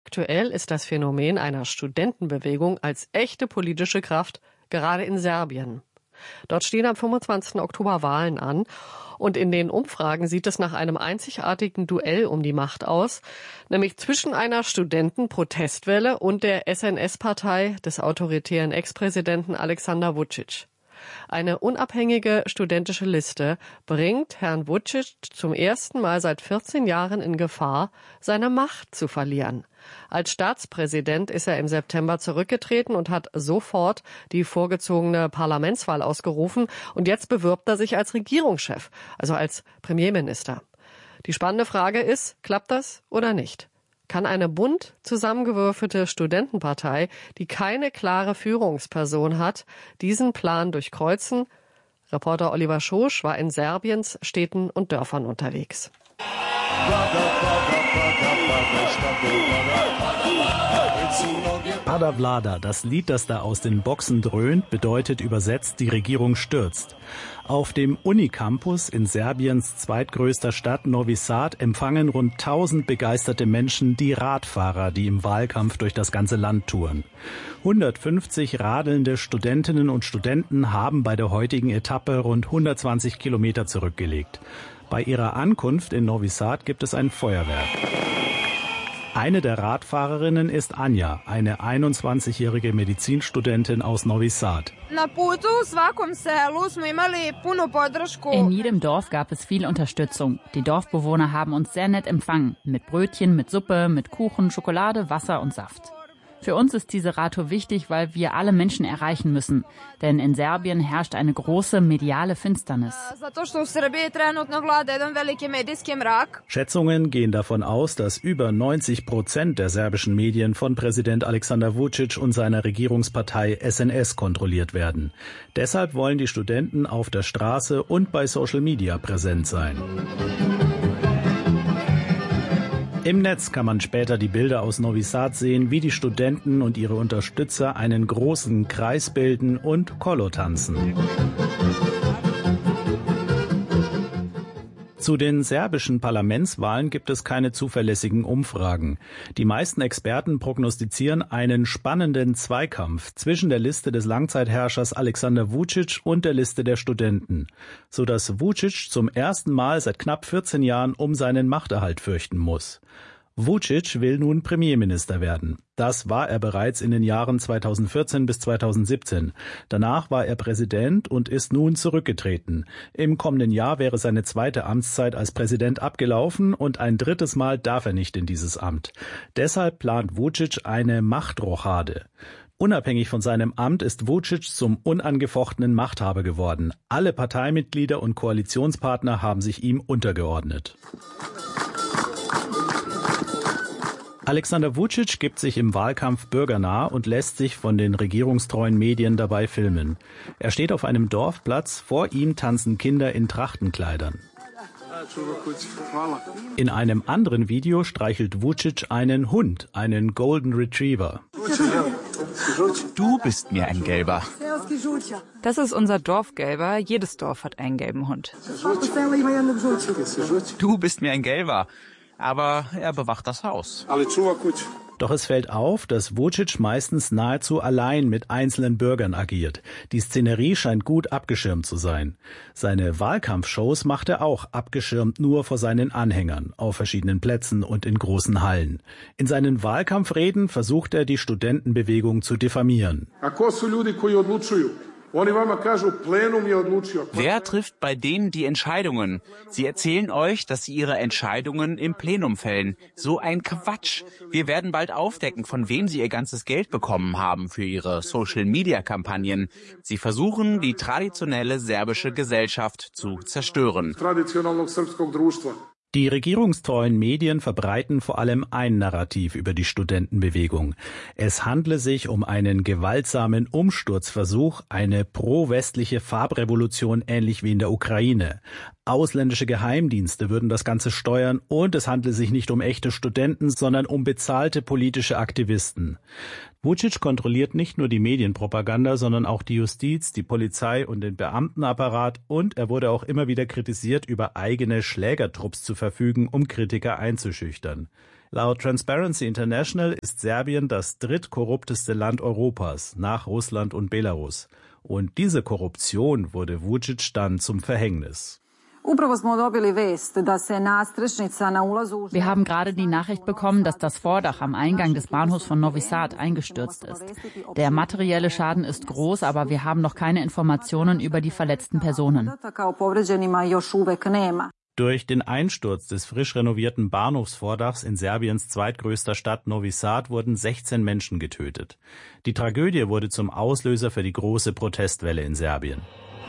aktuell ist das Phänomen einer Studentenbewegung als echte politische Kraft gerade in Serbien. Dort stehen am 25. Oktober Wahlen an und in den Umfragen sieht es nach einem einzigartigen Duell um die Macht aus, nämlich zwischen einer Studentenprotestwelle und der SNS-Partei des autoritären Ex-Präsidenten Aleksandar Vučić. Eine unabhängige studentische Liste bringt Herrn Vučić zum ersten Mal seit 14 Jahren in Gefahr, seine Macht zu verlieren. Als Staatspräsident ist er im September zurückgetreten und hat sofort die vorgezogene Parlamentswahl ausgerufen. Und jetzt bewirbt er sich als Regierungschef, also als Premierminister. Die spannende Frage ist, klappt das oder nicht? Kann eine bunt zusammengewürfelte Studentenpartei, die keine klare Führungsperson hat, diesen Plan durchkreuzen? Reporter Oliver Schosch war in Serbiens Städten und Dörfern unterwegs. Pada Vlada, das Lied, das da aus den Boxen dröhnt, bedeutet übersetzt, die Regierung stürzt. Auf dem Unicampus in Serbiens zweitgrößter Stadt Novi Sad empfangen rund 1000 begeisterte Menschen die Radfahrer, die im Wahlkampf durch das ganze Land touren. 150 radelnde Studentinnen und Studenten haben bei der heutigen Etappe rund 120 Kilometer zurückgelegt. Bei ihrer Ankunft in Novi Sad gibt es ein Feuerwerk. Eine der Radfahrerinnen ist Anja, eine 21-jährige Medizinstudentin aus Novi Sad. In jedem Dorf gab es viel Unterstützung. Die Dorfbewohner haben uns sehr nett empfangen. Mit Brötchen, mit Suppe, mit Kuchen, Schokolade, Wasser und Saft. Für uns ist diese Radtour wichtig, weil wir alle Menschen erreichen müssen. Denn in Serbien herrscht eine große mediale Finsternis. Schätzungen gehen davon aus, dass über 90% der serbischen Medien von Präsident Aleksandar Vučić und seiner Regierungspartei SNS kontrolliert werden. Deshalb wollen die Studenten auf der Straße und bei Social Media präsent sein. Im Netz kann man später die Bilder aus Novi Sad sehen, wie die Studenten und ihre Unterstützer einen großen Kreis bilden und Kolo tanzen. Zu den serbischen Parlamentswahlen gibt es keine zuverlässigen Umfragen. Die meisten Experten prognostizieren einen spannenden Zweikampf zwischen der Liste des Langzeitherrschers Aleksandar Vučić und der Liste der Studenten, sodass Vučić zum ersten Mal seit knapp 14 Jahren um seinen Machterhalt fürchten muss. Vučić will nun Premierminister werden. Das war er bereits in den Jahren 2014 bis 2017. Danach war er Präsident und ist nun zurückgetreten. Im kommenden Jahr wäre seine zweite Amtszeit als Präsident abgelaufen und ein drittes Mal darf er nicht in dieses Amt. Deshalb plant Vučić eine Machtrochade. Unabhängig von seinem Amt ist Vučić zum unangefochtenen Machthaber geworden. Alle Parteimitglieder und Koalitionspartner haben sich ihm untergeordnet. Aleksandar Vučić gibt sich im Wahlkampf bürgernah und lässt sich von den regierungstreuen Medien dabei filmen. Er steht auf einem Dorfplatz, vor ihm tanzen Kinder in Trachtenkleidern. In einem anderen Video streichelt Vučić einen Hund, einen Golden Retriever. Du bist mir ein Gelber. Das ist unser Dorfgelber. Jedes Dorf hat einen gelben Hund. Du bist mir ein Gelber. Aber er bewacht das Haus. Doch es fällt auf, dass Vučić meistens nahezu allein mit einzelnen Bürgern agiert. Die Szenerie scheint gut abgeschirmt zu sein. Seine Wahlkampfshows macht er auch abgeschirmt nur vor seinen Anhängern, auf verschiedenen Plätzen und in großen Hallen. In seinen Wahlkampfreden versucht er, die Studentenbewegung zu diffamieren. Wer trifft bei denen die Entscheidungen? Sie erzählen euch, dass sie ihre Entscheidungen im Plenum fällen. So ein Quatsch. Wir werden bald aufdecken, von wem sie ihr ganzes Geld bekommen haben für ihre Social-Media-Kampagnen. Sie versuchen, die traditionelle serbische Gesellschaft zu zerstören. Die regierungstreuen Medien verbreiten vor allem ein Narrativ über die Studentenbewegung. Es handle sich um einen gewaltsamen Umsturzversuch, eine pro-westliche Farbrevolution ähnlich wie in der Ukraine. Ausländische Geheimdienste würden das Ganze steuern und es handle sich nicht um echte Studenten, sondern um bezahlte politische Aktivisten. Vučić kontrolliert nicht nur die Medienpropaganda, sondern auch die Justiz, die Polizei und den Beamtenapparat und er wurde auch immer wieder kritisiert, über eigene Schlägertrupps zu verfügen, um Kritiker einzuschüchtern. Laut Transparency International ist Serbien das drittkorrupteste Land Europas nach Russland und Belarus. Und diese Korruption wurde Vučić dann zum Verhängnis. Wir haben gerade die Nachricht bekommen, dass das Vordach am Eingang des Bahnhofs von Novi Sad eingestürzt ist. Der materielle Schaden ist groß, aber wir haben noch keine Informationen über die verletzten Personen. Durch den Einsturz des frisch renovierten Bahnhofsvordachs in Serbiens zweitgrößter Stadt Novi Sad wurden 16 Menschen getötet. Die Tragödie wurde zum Auslöser für die große Protestwelle in Serbien.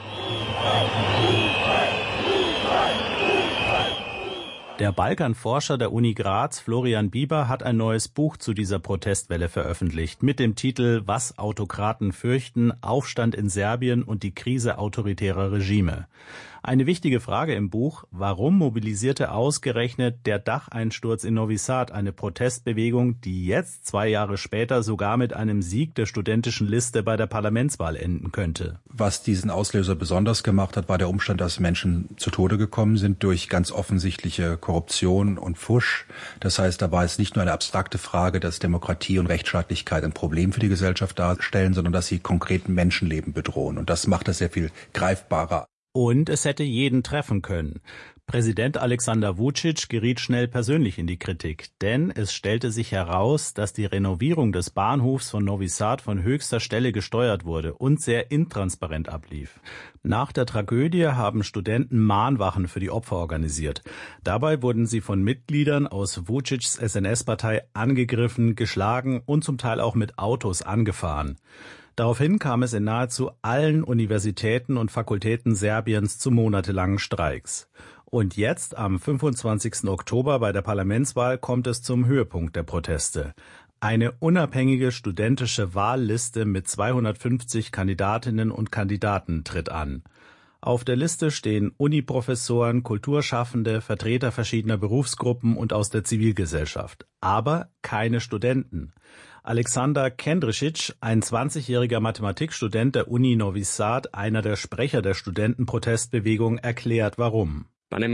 Der Balkanforscher der Uni Graz, Florian Bieber, hat ein neues Buch zu dieser Protestwelle veröffentlicht mit dem Titel »Was Autokraten fürchten, Aufstand in Serbien und die Krise autoritärer Regime«. Eine wichtige Frage im Buch: Warum mobilisierte ausgerechnet der Dacheinsturz in Novi Sad eine Protestbewegung, die jetzt 2 Jahre später sogar mit einem Sieg der studentischen Liste bei der Parlamentswahl enden könnte? Was diesen Auslöser besonders gemacht hat, war der Umstand, dass Menschen zu Tode gekommen sind durch ganz offensichtliche Korruption und Pfusch. Das heißt, da war es nicht nur eine abstrakte Frage, dass Demokratie und Rechtsstaatlichkeit ein Problem für die Gesellschaft darstellen, sondern dass sie konkreten Menschenleben bedrohen. Und das macht das sehr viel greifbarer. Und es hätte jeden treffen können. Präsident Aleksandar Vučić geriet schnell persönlich in die Kritik, denn es stellte sich heraus, dass die Renovierung des Bahnhofs von Novi Sad von höchster Stelle gesteuert wurde und sehr intransparent ablief. Nach der Tragödie haben Studenten Mahnwachen für die Opfer organisiert. Dabei wurden sie von Mitgliedern aus Vučićs SNS-Partei angegriffen, geschlagen und zum Teil auch mit Autos angefahren. Daraufhin kam es in nahezu allen Universitäten und Fakultäten Serbiens zu monatelangen Streiks. Und jetzt, am 25. Oktober bei der Parlamentswahl, kommt es zum Höhepunkt der Proteste. Eine unabhängige studentische Wahlliste mit 250 Kandidatinnen und Kandidaten tritt an. Auf der Liste stehen Uniprofessoren, Kulturschaffende, Vertreter verschiedener Berufsgruppen und aus der Zivilgesellschaft. Aber keine Studenten. Alexander Kendricic, ein 20-jähriger Mathematikstudent der Uni Novi Sad, einer der Sprecher der Studentenprotestbewegung, erklärt warum.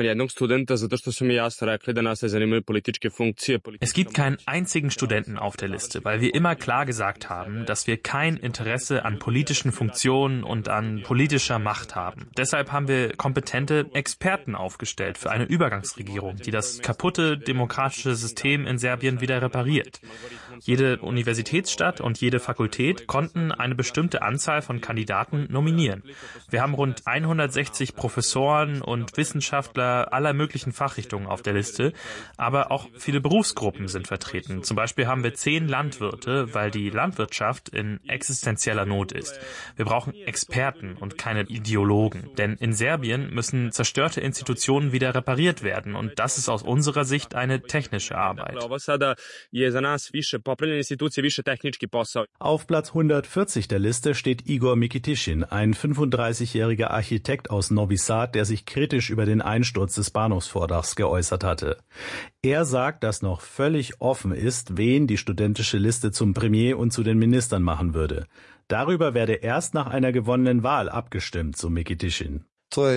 Es gibt keinen einzigen Studenten auf der Liste, weil wir immer klar gesagt haben, dass wir kein Interesse an politischen Funktionen und an politischer Macht haben. Deshalb haben wir kompetente Experten aufgestellt für eine Übergangsregierung, die das kaputte demokratische System in Serbien wieder repariert. Jede Universitätsstadt und jede Fakultät konnten eine bestimmte Anzahl von Kandidaten nominieren. Wir haben rund 160 Professoren und Wissenschaftler aller möglichen Fachrichtungen auf der Liste, aber auch viele Berufsgruppen sind vertreten. Zum Beispiel haben wir 10 Landwirte, weil die Landwirtschaft in existenzieller Not ist. Wir brauchen Experten und keine Ideologen, denn in Serbien müssen zerstörte Institutionen wieder repariert werden und das ist aus unserer Sicht eine technische Arbeit. Auf Platz 140 der Liste steht Igor Mikitischin, ein 35-jähriger Architekt aus Novi Sad, der sich kritisch über den Einsturz des Bahnhofsvordachs geäußert hatte. Er sagt, dass noch völlig offen ist, wen die studentische Liste zum Premier und zu den Ministern machen würde. Darüber werde erst nach einer gewonnenen Wahl abgestimmt, so Mikitischin. Das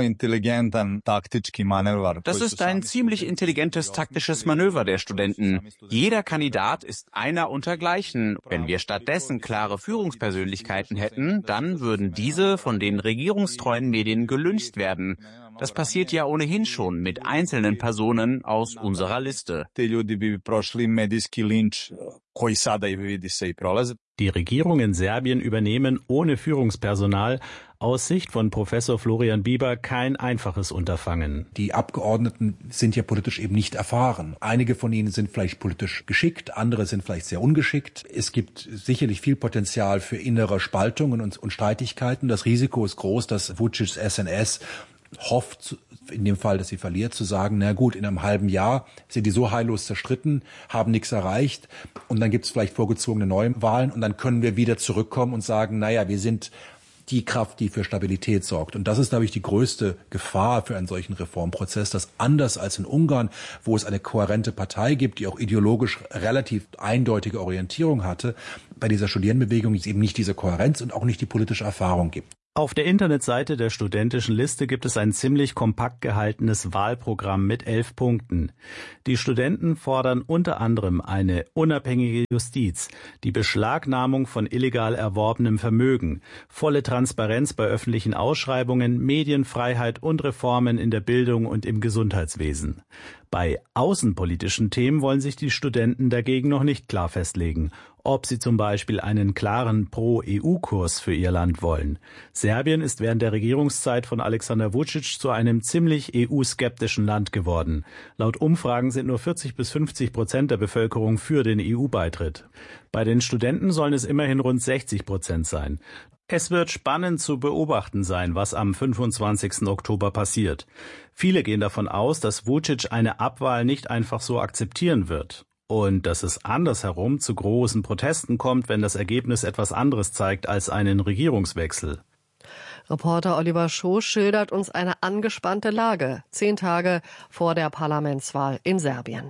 ist ein ziemlich intelligentes taktisches Manöver der Studenten. Jeder Kandidat ist einer untergleichen. Wenn wir stattdessen klare Führungspersönlichkeiten hätten, dann würden diese von den regierungstreuen Medien gelyncht werden. Das passiert ja ohnehin schon mit einzelnen Personen aus unserer Liste. Die Regierung in Serbien übernehmen ohne Führungspersonal aus Sicht von Professor Florian Bieber kein einfaches Unterfangen. Die Abgeordneten sind ja politisch eben nicht erfahren. Einige von ihnen sind vielleicht politisch geschickt, andere sind vielleicht sehr ungeschickt. Es gibt sicherlich viel Potenzial für innere Spaltungen und Streitigkeiten. Das Risiko ist groß, dass Vučićs SNS hofft, in dem Fall, dass sie verliert, zu sagen, na gut, in einem halben Jahr sind die so heillos zerstritten, haben nichts erreicht und dann gibt es vielleicht vorgezogene Neuwahlen und dann können wir wieder zurückkommen und sagen, naja, wir sind die Kraft, die für Stabilität sorgt. Und das ist, glaube ich, die größte Gefahr für einen solchen Reformprozess, dass anders als in Ungarn, wo es eine kohärente Partei gibt, die auch ideologisch relativ eindeutige Orientierung hatte, bei dieser Studierendenbewegung es eben nicht diese Kohärenz und auch nicht die politische Erfahrung gibt. Auf der Internetseite der studentischen Liste gibt es ein ziemlich kompakt gehaltenes Wahlprogramm mit 11 Punkten. Die Studenten fordern unter anderem eine unabhängige Justiz, die Beschlagnahmung von illegal erworbenem Vermögen, volle Transparenz bei öffentlichen Ausschreibungen, Medienfreiheit und Reformen in der Bildung und im Gesundheitswesen. Bei außenpolitischen Themen wollen sich die Studenten dagegen noch nicht klar festlegen, ob sie zum Beispiel einen klaren Pro-EU-Kurs für ihr Land wollen. Serbien ist während der Regierungszeit von Alexander Vučić zu einem ziemlich EU-skeptischen Land geworden. Laut Umfragen sind nur 40-50% der Bevölkerung für den EU-Beitritt. Bei den Studenten sollen es immerhin rund 60% sein. Es wird spannend zu beobachten sein, was am 25. Oktober passiert. Viele gehen davon aus, dass Vučić eine Abwahl nicht einfach so akzeptieren wird. Und dass es andersherum zu großen Protesten kommt, wenn das Ergebnis etwas anderes zeigt als einen Regierungswechsel. Reporter Oliver Schoß schildert uns eine angespannte Lage, 10 Tage vor der Parlamentswahl in Serbien.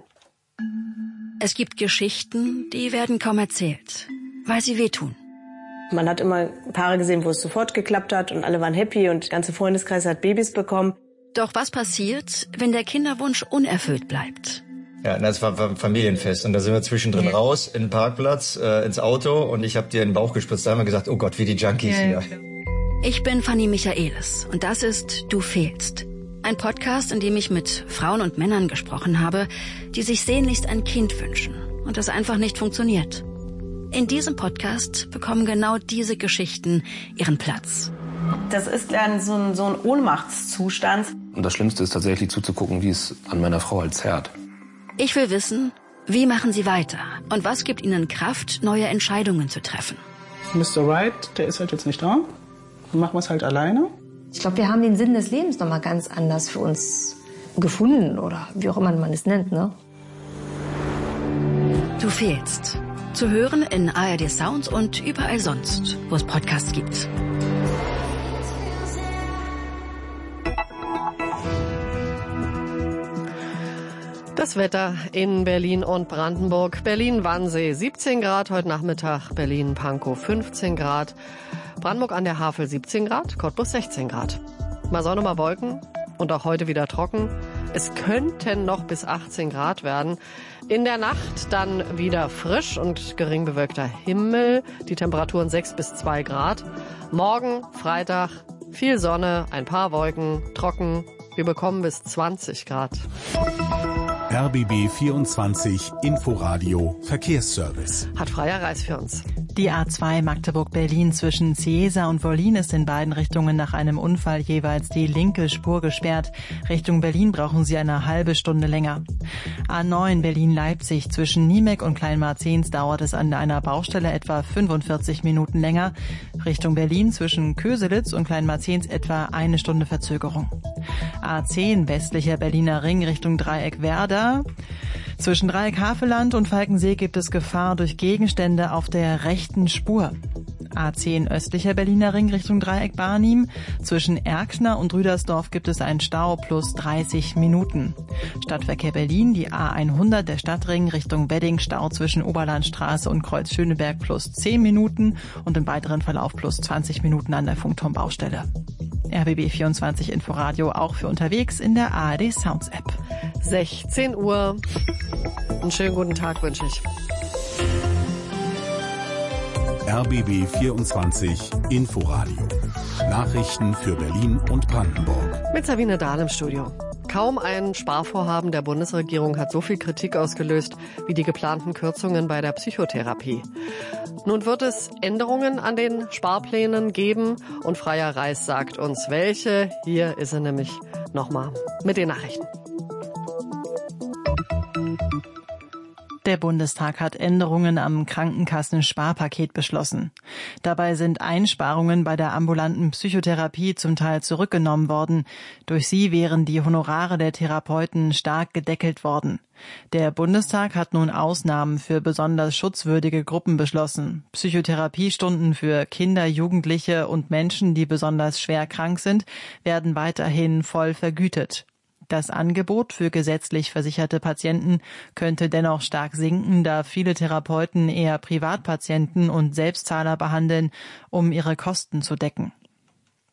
Es gibt Geschichten, die werden kaum erzählt, weil sie wehtun. Man hat immer Paare gesehen, wo es sofort geklappt hat und alle waren happy und der ganze Freundeskreis hat Babys bekommen. Doch was passiert, wenn der Kinderwunsch unerfüllt bleibt? Ja, das war ein Familienfest und da sind wir zwischendrin raus in den Parkplatz, ins Auto und ich habe dir in den Bauch gespritzt. Da haben wir gesagt, oh Gott, wie die Junkies hier. Ich bin Fanny Michaelis und das ist Du fehlst. Ein Podcast, in dem ich mit Frauen und Männern gesprochen habe, die sich sehnlichst ein Kind wünschen und das einfach nicht funktioniert. In diesem Podcast bekommen genau diese Geschichten ihren Platz. Das ist dann so ein Ohnmachtszustand. Und das Schlimmste ist tatsächlich zuzugucken, wie es an meiner Frau halt zerrt. Ich will wissen, wie machen sie weiter und was gibt ihnen Kraft, neue Entscheidungen zu treffen. Mr. Right, der ist halt jetzt nicht da. Dann machen wir es halt alleine. Ich glaube, wir haben den Sinn des Lebens nochmal ganz anders für uns gefunden oder wie auch immer man es nennt, ne? Du fehlst. Zu hören in ARD Sound und überall sonst, wo es Podcasts gibt. Das Wetter in Berlin und Brandenburg. Berlin-Wannsee 17 Grad heute Nachmittag, Berlin-Pankow 15 Grad, Brandenburg an der Havel 17 Grad, Cottbus 16 Grad. Mal Sonne, mal Wolken und auch heute wieder trocken. Es könnten noch bis 18 Grad werden. In der Nacht dann wieder frisch und gering bewölkter Himmel. Die Temperaturen 6 bis 2 Grad. Morgen, Freitag, viel Sonne, ein paar Wolken, trocken. Wir bekommen bis 20 Grad. RBB 24 Inforadio Verkehrsservice. Hat Freier Reis für uns. Die A2 Magdeburg-Berlin zwischen Cieza und Wollin ist in beiden Richtungen nach einem Unfall jeweils die linke Spur gesperrt. Richtung Berlin brauchen Sie eine halbe Stunde länger. A9 Berlin-Leipzig zwischen Niemek und Kleinmarzens dauert es an einer Baustelle etwa 45 Minuten länger. Richtung Berlin zwischen Köselitz und Kleinmarzens etwa eine Stunde Verzögerung. A10 westlicher Berliner Ring Richtung Dreieck Werder. Zwischen Dreieck Havelland und Falkensee gibt es Gefahr durch Gegenstände auf der rechten Spur. A10 östlicher Berliner Ring Richtung Dreieck Barnim. Zwischen Erkner und Rüdersdorf gibt es einen Stau plus 30 Minuten. Stadtverkehr Berlin, die A100 der Stadtring Richtung Wedding, Stau zwischen Oberlandstraße und Kreuz Schöneberg plus 10 Minuten und im weiteren Verlauf plus 20 Minuten an der Funkturmbaustelle. RBB 24 Inforadio auch für unterwegs in der ARD Sounds App. 16 Uhr. Einen schönen guten Tag wünsche ich. RBB 24 Inforadio. Nachrichten für Berlin und Brandenburg. Mit Sabine Dahl im Studio. Kaum ein Sparvorhaben der Bundesregierung hat so viel Kritik ausgelöst wie die geplanten Kürzungen bei der Psychotherapie. Nun wird es Änderungen an den Sparplänen geben und Freier Reis sagt uns welche. Hier ist er nämlich nochmal mit den Nachrichten. Der Bundestag hat Änderungen am Krankenkassen-Sparpaket beschlossen. Dabei sind Einsparungen bei der ambulanten Psychotherapie zum Teil zurückgenommen worden. Durch sie wären die Honorare der Therapeuten stark gedeckelt worden. Der Bundestag hat nun Ausnahmen für besonders schutzwürdige Gruppen beschlossen. Psychotherapiestunden für Kinder, Jugendliche und Menschen, die besonders schwer krank sind, werden weiterhin voll vergütet. Das Angebot für gesetzlich versicherte Patienten könnte dennoch stark sinken, da viele Therapeuten eher Privatpatienten und Selbstzahler behandeln, um ihre Kosten zu decken.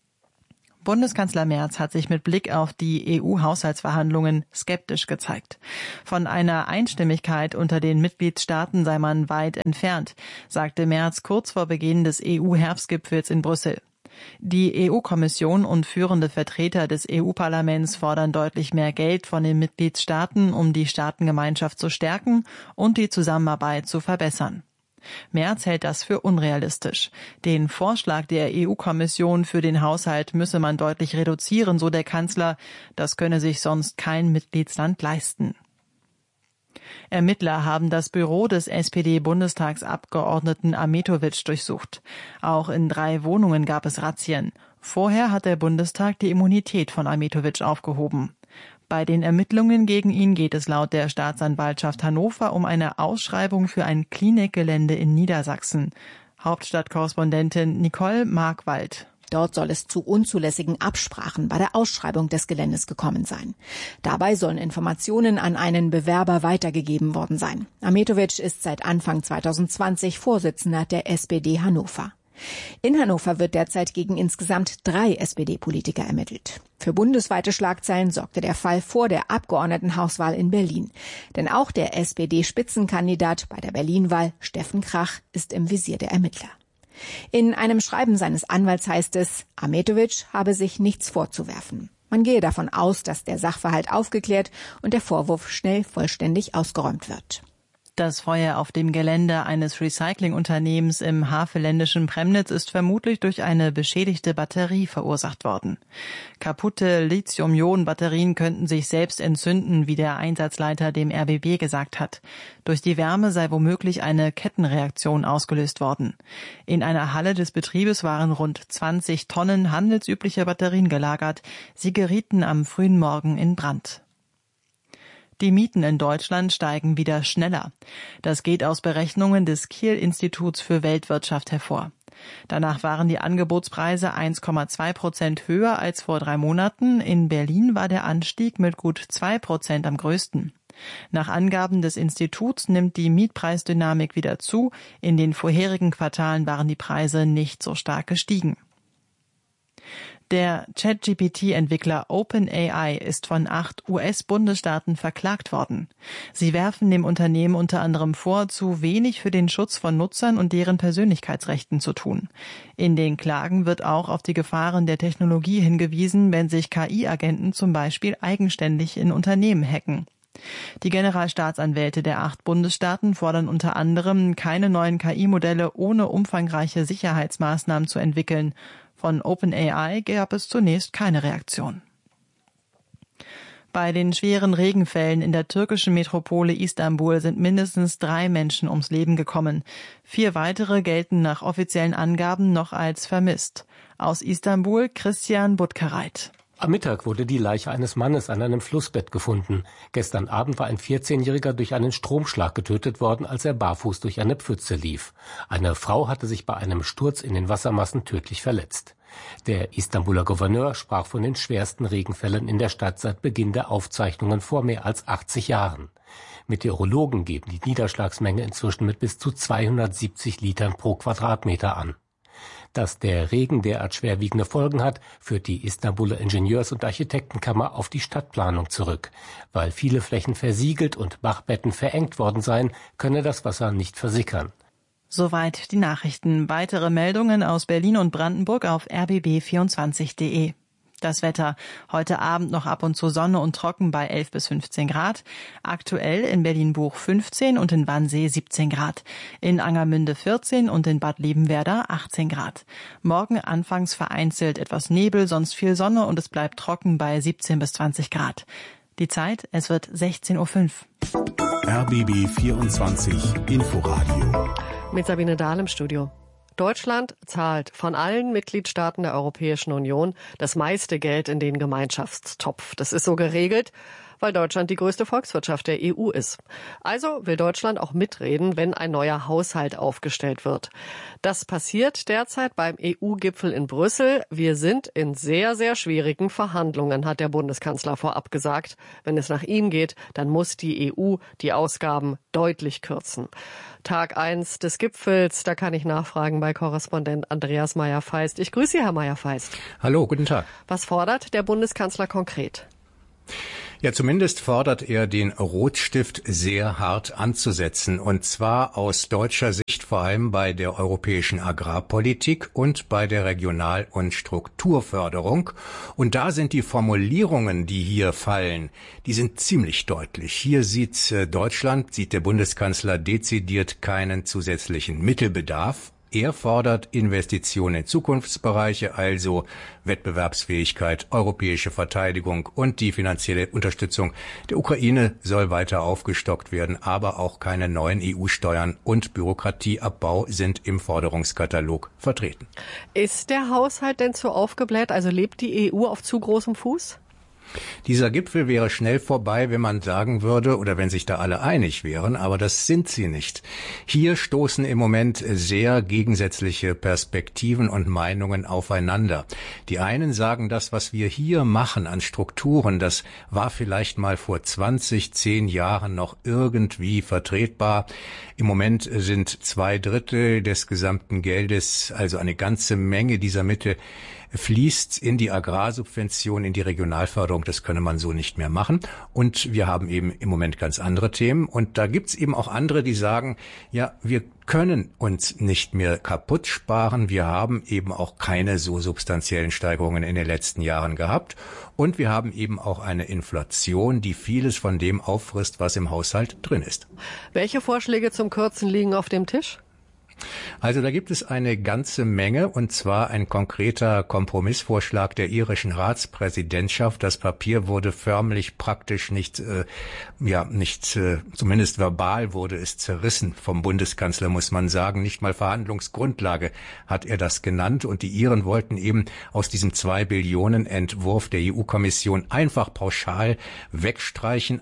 Bundeskanzler Merz hat sich mit Blick auf die EU-Haushaltsverhandlungen skeptisch gezeigt. Von einer Einstimmigkeit unter den Mitgliedstaaten sei man weit entfernt, sagte Merz kurz vor Beginn des EU-Herbstgipfels in Brüssel. Die EU-Kommission und führende Vertreter des EU-Parlaments fordern deutlich mehr Geld von den Mitgliedstaaten, um die Staatengemeinschaft zu stärken und die Zusammenarbeit zu verbessern. Merz hält das für unrealistisch. Den Vorschlag der EU-Kommission für den Haushalt müsse man deutlich reduzieren, so der Kanzler. Das könne sich sonst kein Mitgliedsland leisten. Ermittler haben das Büro des SPD-Bundestagsabgeordneten Ametović durchsucht. Auch in 3 Wohnungen gab es Razzien. Vorher hat der Bundestag die Immunität von Ametović aufgehoben. Bei den Ermittlungen gegen ihn geht es laut der Staatsanwaltschaft Hannover um eine Ausschreibung für ein Klinikgelände in Niedersachsen. Hauptstadtkorrespondentin Nicole Markwald. Dort soll es zu unzulässigen Absprachen bei der Ausschreibung des Geländes gekommen sein. Dabei sollen Informationen an einen Bewerber weitergegeben worden sein. Ametović ist seit Anfang 2020 Vorsitzender der SPD Hannover. In Hannover wird derzeit gegen insgesamt 3 SPD-Politiker ermittelt. Für bundesweite Schlagzeilen sorgte der Fall vor der Abgeordnetenhauswahl in Berlin. Denn auch der SPD-Spitzenkandidat bei der Berlin-Wahl, Steffen Krach, ist im Visier der Ermittler. In einem Schreiben seines Anwalts heißt es, Ametović habe sich nichts vorzuwerfen. Man gehe davon aus, dass der Sachverhalt aufgeklärt und der Vorwurf schnell vollständig ausgeräumt wird. Das Feuer auf dem Gelände eines Recyclingunternehmens im havelländischen Premnitz ist vermutlich durch eine beschädigte Batterie verursacht worden. Kaputte Lithium-Ionen-Batterien könnten sich selbst entzünden, wie der Einsatzleiter dem RBB gesagt hat. Durch die Wärme sei womöglich eine Kettenreaktion ausgelöst worden. In einer Halle des Betriebes waren rund 20 Tonnen handelsüblicher Batterien gelagert. Sie gerieten am frühen Morgen in Brand. Die Mieten in Deutschland steigen wieder schneller. Das geht aus Berechnungen des Kiel-Instituts für Weltwirtschaft hervor. Danach waren die Angebotspreise 1,2% höher als vor 3 Monaten. In Berlin war der Anstieg mit gut 2% am größten. Nach Angaben des Instituts nimmt die Mietpreisdynamik wieder zu. In den vorherigen Quartalen waren die Preise nicht so stark gestiegen. Der ChatGPT-Entwickler OpenAI ist von 8 US-Bundesstaaten verklagt worden. Sie werfen dem Unternehmen unter anderem vor, zu wenig für den Schutz von Nutzern und deren Persönlichkeitsrechten zu tun. In den Klagen wird auch auf die Gefahren der Technologie hingewiesen, wenn sich KI-Agenten zum Beispiel eigenständig in Unternehmen hacken. Die Generalstaatsanwälte der 8 Bundesstaaten fordern unter anderem, keine neuen KI-Modelle ohne umfangreiche Sicherheitsmaßnahmen zu entwickeln. Von OpenAI gab es zunächst keine Reaktion. Bei den schweren Regenfällen in der türkischen Metropole Istanbul sind mindestens 3 Menschen ums Leben gekommen. 4 weitere gelten nach offiziellen Angaben noch als vermisst. Aus Istanbul Christian Butkereit. Am Mittag wurde die Leiche eines Mannes an einem Flussbett gefunden. Gestern Abend war ein 14-Jähriger durch einen Stromschlag getötet worden, als er barfuß durch eine Pfütze lief. Eine Frau hatte sich bei einem Sturz in den Wassermassen tödlich verletzt. Der Istanbuler Gouverneur sprach von den schwersten Regenfällen in der Stadt seit Beginn der Aufzeichnungen vor mehr als 80 Jahren. Meteorologen geben die Niederschlagsmenge inzwischen mit bis zu 270 Litern pro Quadratmeter an. Dass der Regen derart schwerwiegende Folgen hat, führt die Istanbuler Ingenieurs- und Architektenkammer auf die Stadtplanung zurück. Weil viele Flächen versiegelt und Bachbetten verengt worden seien, könne das Wasser nicht versickern. Soweit die Nachrichten. Weitere Meldungen aus Berlin und Brandenburg auf rbb24.de. Das Wetter. Heute Abend noch ab und zu Sonne und trocken bei 11 bis 15 Grad. Aktuell in Berlin-Buch 15 und in Wannsee 17 Grad. In Angermünde 14 und in Bad Liebenwerda 18 Grad. Morgen anfangs vereinzelt etwas Nebel, sonst viel Sonne und es bleibt trocken bei 17 bis 20 Grad. Die Zeit, es wird 16:05 Uhr. RBB 24 Inforadio. Mit Sabine Dahl im Studio. Deutschland zahlt von allen Mitgliedstaaten der Europäischen Union das meiste Geld in den Gemeinschaftstopf. Das ist so geregelt, weil Deutschland die größte Volkswirtschaft der EU ist. Also will Deutschland auch mitreden, wenn ein neuer Haushalt aufgestellt wird. Das passiert derzeit beim EU-Gipfel in Brüssel. Wir sind in sehr, sehr schwierigen Verhandlungen, hat der Bundeskanzler vorab gesagt. Wenn es nach ihm geht, dann muss die EU die Ausgaben deutlich kürzen. Tag 1 des Gipfels, da kann ich nachfragen bei Korrespondent Andreas Meyer-Feist. Ich grüße Sie, Herr Meyer-Feist. Hallo, guten Tag. Was fordert der Bundeskanzler konkret? Ja, zumindest fordert er, den Rotstift sehr hart anzusetzen. Und zwar aus deutscher Sicht vor allem bei der europäischen Agrarpolitik und bei der Regional- und Strukturförderung. Und da sind die Formulierungen, die hier fallen, die sind ziemlich deutlich. Hier sieht der Bundeskanzler dezidiert keinen zusätzlichen Mittelbedarf. Er fordert Investitionen in Zukunftsbereiche, also Wettbewerbsfähigkeit, europäische Verteidigung und die finanzielle Unterstützung der Ukraine soll weiter aufgestockt werden, aber auch keine neuen EU-Steuern und Bürokratieabbau sind im Forderungskatalog vertreten. Ist der Haushalt denn zu aufgebläht? Also lebt die EU auf zu großem Fuß? Dieser Gipfel wäre schnell vorbei, wenn man sagen würde, oder wenn sich da alle einig wären, aber das sind sie nicht. Hier stoßen im Moment sehr gegensätzliche Perspektiven und Meinungen aufeinander. Die einen sagen, das, was wir hier machen an Strukturen, das war vielleicht mal vor 10 Jahren noch irgendwie vertretbar. Im Moment sind 2/3 des gesamten Geldes, also eine ganze Menge dieser Mittel, fließt in die Agrarsubvention, in die Regionalförderung. Das könne man so nicht mehr machen. Und wir haben eben im Moment ganz andere Themen. Und da gibt's eben auch andere, die sagen, ja, wir können uns nicht mehr kaputt sparen. Wir haben eben auch keine so substanziellen Steigerungen in den letzten Jahren gehabt. Und wir haben eben auch eine Inflation, die vieles von dem auffrisst, was im Haushalt drin ist. Welche Vorschläge zum Kürzen liegen auf dem Tisch? Also da gibt es eine ganze Menge, und zwar ein konkreter Kompromissvorschlag der irischen Ratspräsidentschaft. Das Papier wurde förmlich praktisch zumindest verbal wurde es zerrissen vom Bundeskanzler, muss man sagen. Nicht mal Verhandlungsgrundlage hat er das genannt. Und die Iren wollten eben aus diesem 2 Billionen Entwurf der EU-Kommission einfach pauschal wegstreichen,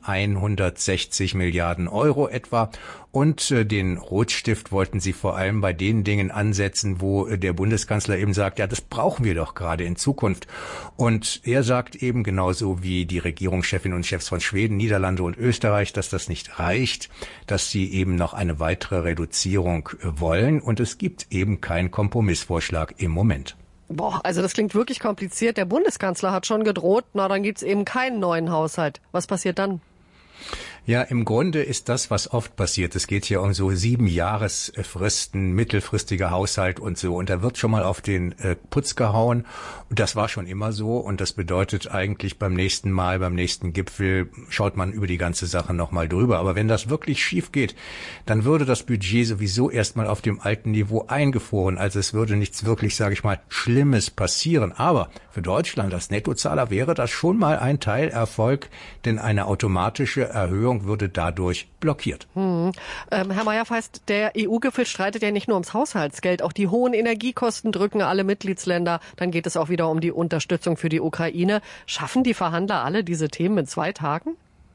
160 Milliarden Euro etwa. Und den Rotstift wollten sie vor allem bei den Dingen ansetzen, wo der Bundeskanzler eben sagt, ja, das brauchen wir doch gerade in Zukunft. Und er sagt eben genauso wie die Regierungschefin und Chefs von Schweden, Niederlande und Österreich, dass das nicht reicht, dass sie eben noch eine weitere Reduzierung wollen. Und es gibt eben keinen Kompromissvorschlag im Moment. Also das klingt wirklich kompliziert. Der Bundeskanzler hat schon gedroht, dann gibt's eben keinen neuen Haushalt. Was passiert dann? Ja, im Grunde ist das, was oft passiert. Es geht hier um so 7 Jahresfristen, mittelfristiger Haushalt und so. Und da wird schon mal auf den Putz gehauen. Und das war schon immer so. Und das bedeutet eigentlich beim nächsten Gipfel, schaut man über die ganze Sache nochmal drüber. Aber wenn das wirklich schief geht, dann würde das Budget sowieso erstmal auf dem alten Niveau eingefroren. Also es würde nichts wirklich, sage ich mal, Schlimmes passieren. Aber für Deutschland als Nettozahler wäre das schon mal ein Teilerfolg, denn eine automatische Erhöhung würde dadurch blockiert. Herr Meyer-Feist, der EU-Gipfel streitet ja nicht nur ums Haushaltsgeld, auch die hohen Energiekosten drücken alle Mitgliedsländer. Dann geht es auch wieder um die Unterstützung für die Ukraine. Schaffen die Verhandler alle diese Themen in 2 Tagen?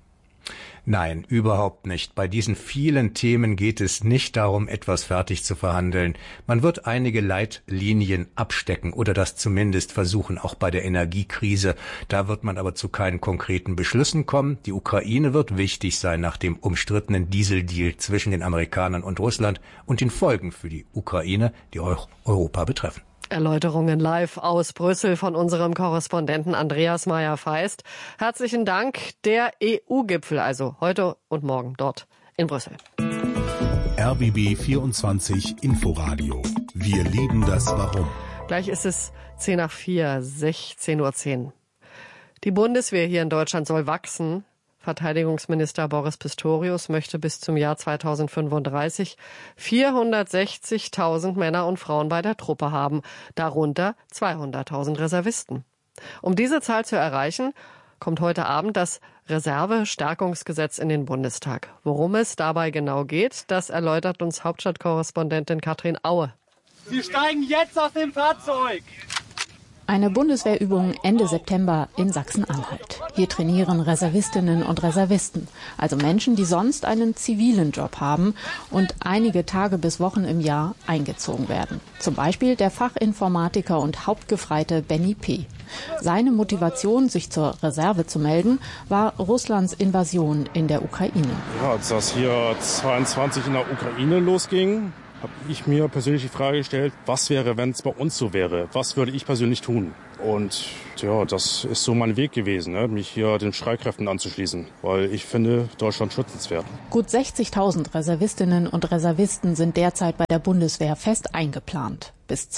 Nein, überhaupt nicht. Bei diesen vielen Themen geht es nicht darum, etwas fertig zu verhandeln. Man wird einige Leitlinien abstecken oder das zumindest versuchen, auch bei der Energiekrise. Da wird man aber zu keinen konkreten Beschlüssen kommen. Die Ukraine wird wichtig sein nach dem umstrittenen Dieseldeal zwischen den Amerikanern und Russland und den Folgen für die Ukraine, die auch Europa betreffen. Erläuterungen live aus Brüssel von unserem Korrespondenten Andreas Meyer-Feist. Herzlichen Dank. Der EU-Gipfel, also heute und morgen dort in Brüssel. RBB 24 Inforadio. Wir lieben das Warum. Gleich ist es 4:10, 16:10 Uhr. Die Bundeswehr hier in Deutschland soll wachsen. Verteidigungsminister Boris Pistorius möchte bis zum Jahr 2035 460.000 Männer und Frauen bei der Truppe haben, darunter 200.000 Reservisten. Um diese Zahl zu erreichen, kommt heute Abend das Reserve-Stärkungsgesetz in den Bundestag. Worum es dabei genau geht, das erläutert uns Hauptstadtkorrespondentin Katrin Aue. Sie steigen jetzt aus dem Fahrzeug! Eine Bundeswehrübung Ende September in Sachsen-Anhalt. Hier trainieren Reservistinnen und Reservisten, also Menschen, die sonst einen zivilen Job haben und einige Tage bis Wochen im Jahr eingezogen werden. Zum Beispiel der Fachinformatiker und Hauptgefreite Benny P. Seine Motivation, sich zur Reserve zu melden, war Russlands Invasion in der Ukraine. Ja, als das hier 22 in der Ukraine losging, habe ich mir persönlich die Frage gestellt, was wäre, wenn es bei uns so wäre? Was würde ich persönlich tun? Und ja, das ist so mein Weg gewesen, mich hier den Streitkräften anzuschließen, weil ich finde Deutschland schützenswert. Gut 60.000 Reservistinnen und Reservisten sind derzeit bei der Bundeswehr fest eingeplant. Bis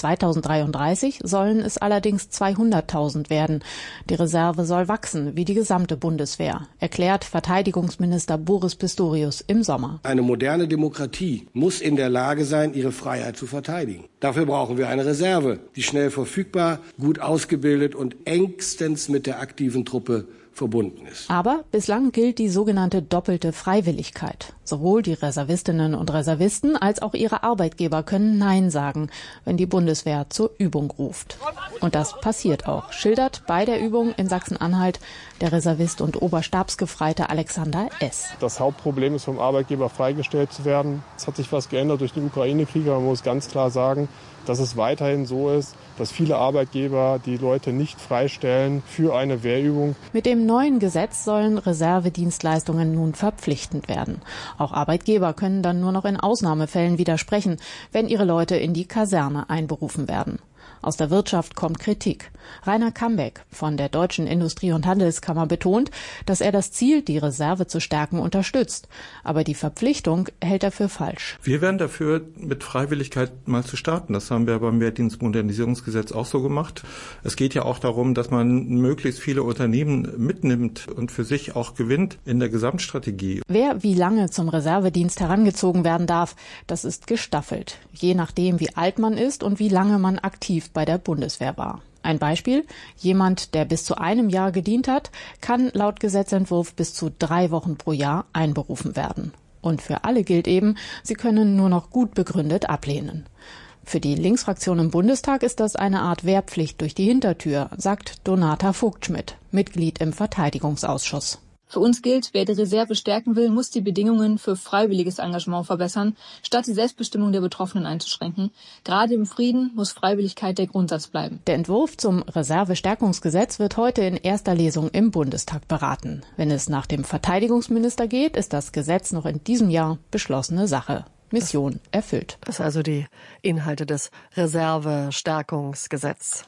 2033 sollen es allerdings 200.000 werden. Die Reserve soll wachsen, wie die gesamte Bundeswehr, erklärt Verteidigungsminister Boris Pistorius im Sommer. Eine moderne Demokratie muss in der Lage sein, ihre Freiheit zu verteidigen. Dafür brauchen wir eine Reserve, die schnell verfügbar, gut ausgebildet und engstens mit der aktiven Truppe verbunden ist. Aber bislang gilt die sogenannte doppelte Freiwilligkeit. Sowohl die Reservistinnen und Reservisten als auch ihre Arbeitgeber können Nein sagen, wenn die Bundeswehr zur Übung ruft. Und das passiert auch, schildert bei der Übung in Sachsen-Anhalt der Reservist und Oberstabsgefreite Alexander S. Das Hauptproblem ist, vom Arbeitgeber freigestellt zu werden. Es hat sich was geändert durch den Ukraine-Krieg, aber man muss ganz klar sagen, dass es weiterhin so ist, dass viele Arbeitgeber die Leute nicht freistellen für eine Wehrübung. Mit dem neuen Gesetz sollen Reservedienstleistungen nun verpflichtend werden. Auch Arbeitgeber können dann nur noch in Ausnahmefällen widersprechen, wenn ihre Leute in die Kaserne einberufen werden. Aus der Wirtschaft kommt Kritik. Rainer Kambeck von der Deutschen Industrie- und Handelskammer betont, dass er das Ziel, die Reserve zu stärken, unterstützt. Aber die Verpflichtung hält er für falsch. Wir wären dafür, mit Freiwilligkeit mal zu starten. Das haben wir beim Wehrdienstmodernisierungsgesetz auch so gemacht. Es geht ja auch darum, dass man möglichst viele Unternehmen mitnimmt und für sich auch gewinnt in der Gesamtstrategie. Wer wie lange zum Reservedienst herangezogen werden darf, das ist gestaffelt. Je nachdem, wie alt man ist und wie lange man aktiv bei der Bundeswehr war. Ein Beispiel: Jemand, der bis zu einem Jahr gedient hat, kann laut Gesetzentwurf bis zu 3 Wochen pro Jahr einberufen werden. Und für alle gilt eben, sie können nur noch gut begründet ablehnen. Für die Linksfraktion im Bundestag ist das eine Art Wehrpflicht durch die Hintertür, sagt Donata Vogtschmidt, Mitglied im Verteidigungsausschuss. Für uns gilt, wer die Reserve stärken will, muss die Bedingungen für freiwilliges Engagement verbessern, statt die Selbstbestimmung der Betroffenen einzuschränken. Gerade im Frieden muss Freiwilligkeit der Grundsatz bleiben. Der Entwurf zum Reservestärkungsgesetz wird heute in erster Lesung im Bundestag beraten. Wenn es nach dem Verteidigungsminister geht, ist das Gesetz noch in diesem Jahr beschlossene Sache. Mission erfüllt. Das sind also die Inhalte des Reservestärkungsgesetzes.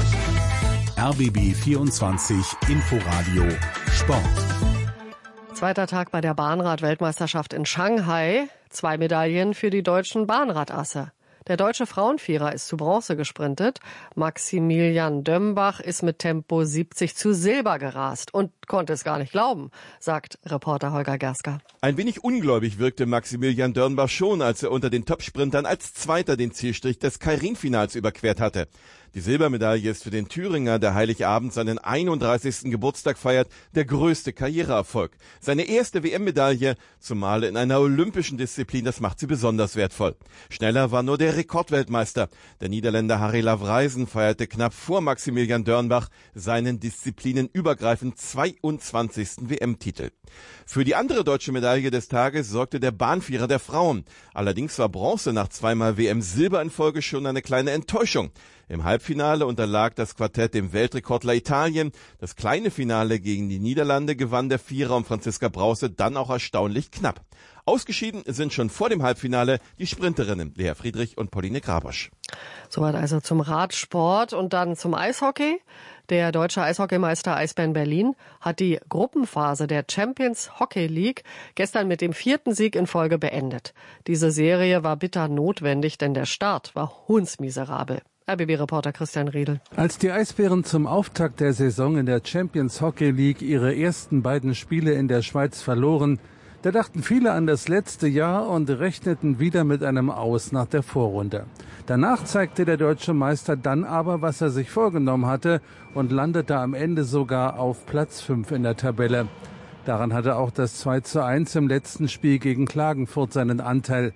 RBB 24 Inforadio Sport. Zweiter Tag bei der Bahnrad-Weltmeisterschaft in Shanghai. 2 Medaillen für die deutschen Bahnradasse. Der deutsche Frauenvierer ist zu Bronze gesprintet. Maximilian Dömbach ist mit Tempo 70 zu Silber gerast und konnte es gar nicht glauben, sagt Reporter Holger Gersker. Ein wenig ungläubig wirkte Maximilian Dömbach schon, als er unter den Topsprintern als Zweiter den Zielstrich des Keirin-Finals überquert hatte. Die Silbermedaille ist für den Thüringer, der Heiligabend seinen 31. Geburtstag feiert, der größte Karriereerfolg. Seine erste WM-Medaille, zumal in einer olympischen Disziplin, das macht sie besonders wertvoll. Schneller war nur der Rekordweltmeister. Der Niederländer Harry Lavrijsen feierte knapp vor Maximilian Dömbach seinen disziplinenübergreifend 22. WM-Titel. Für die andere deutsche Medaille des Tages sorgte der Bahnvierer der Frauen. Allerdings war Bronze nach 2-mal WM-Silber in Folge schon eine kleine Enttäuschung. Im Halbfinale unterlag das Quartett dem Weltrekordler Italien. Das kleine Finale gegen die Niederlande gewann der Vierer um Franziska Brause dann auch erstaunlich knapp. Ausgeschieden sind schon vor dem Halbfinale die Sprinterinnen Lea Friedrich und Pauline Grabosch. Soweit also zum Radsport und dann zum Eishockey. Der deutsche Eishockeymeister Eisbären Berlin hat die Gruppenphase der Champions Hockey League gestern mit dem 4. Sieg in Folge beendet. Diese Serie war bitter notwendig, denn der Start war hundsmiserabel. RBB-Reporter Christian Riedel. Als die Eisbären zum Auftakt der Saison in der Champions Hockey League ihre ersten beiden Spiele in der Schweiz verloren, da dachten viele an das letzte Jahr und rechneten wieder mit einem Aus nach der Vorrunde. Danach zeigte der deutsche Meister dann aber, was er sich vorgenommen hatte und landete am Ende sogar auf Platz 5 in der Tabelle. Daran hatte auch das 2:1 im letzten Spiel gegen Klagenfurt seinen Anteil.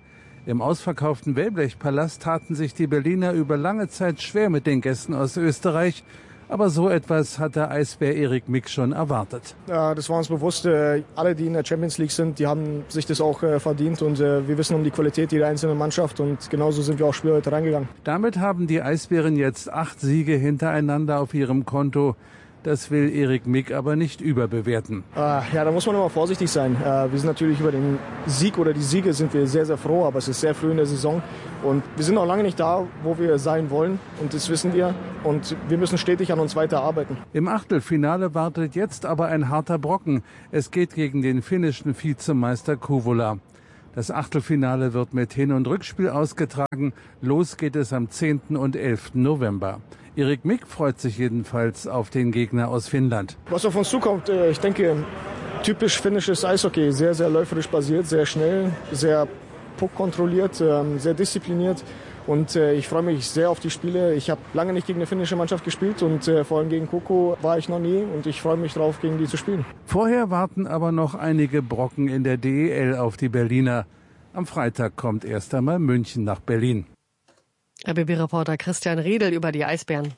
Im ausverkauften Wellblechpalast taten sich die Berliner über lange Zeit schwer mit den Gästen aus Österreich. Aber so etwas hat der Eisbär Erik Mick schon erwartet. Ja, das war uns bewusst. Alle, die in der Champions League sind, die haben sich das auch verdient. Und wir wissen um die Qualität jeder einzelnen Mannschaft. Und genauso sind wir auch Spiel heute reingegangen. Damit haben die Eisbären jetzt 8 Siege hintereinander auf ihrem Konto. Das will Erik Mick aber nicht überbewerten. Ja, da muss man immer vorsichtig sein. Wir sind natürlich über den Sieg oder die Siege sind wir sehr, sehr froh. Aber es ist sehr früh in der Saison. Und wir sind noch lange nicht da, wo wir sein wollen. Und das wissen wir. Und wir müssen stetig an uns weiterarbeiten. Im Achtelfinale wartet jetzt aber ein harter Brocken. Es geht gegen den finnischen Vizemeister Kouvola. Das Achtelfinale wird mit Hin- und Rückspiel ausgetragen. Los geht es am 10. und 11. November. Erik Mick freut sich jedenfalls auf den Gegner aus Finnland. Was auf uns zukommt, ich denke, typisch finnisches Eishockey. Sehr, sehr läuferisch basiert, sehr schnell, sehr puckkontrolliert, sehr diszipliniert. Und ich freue mich sehr auf die Spiele. Ich habe lange nicht gegen eine finnische Mannschaft gespielt und vor allem gegen KouKo war ich noch nie. Und ich freue mich drauf, gegen die zu spielen. Vorher warten aber noch einige Brocken in der DEL auf die Berliner. Am Freitag kommt erst einmal München nach Berlin. RBB-Reporter Christian Riedel über die Eisbären.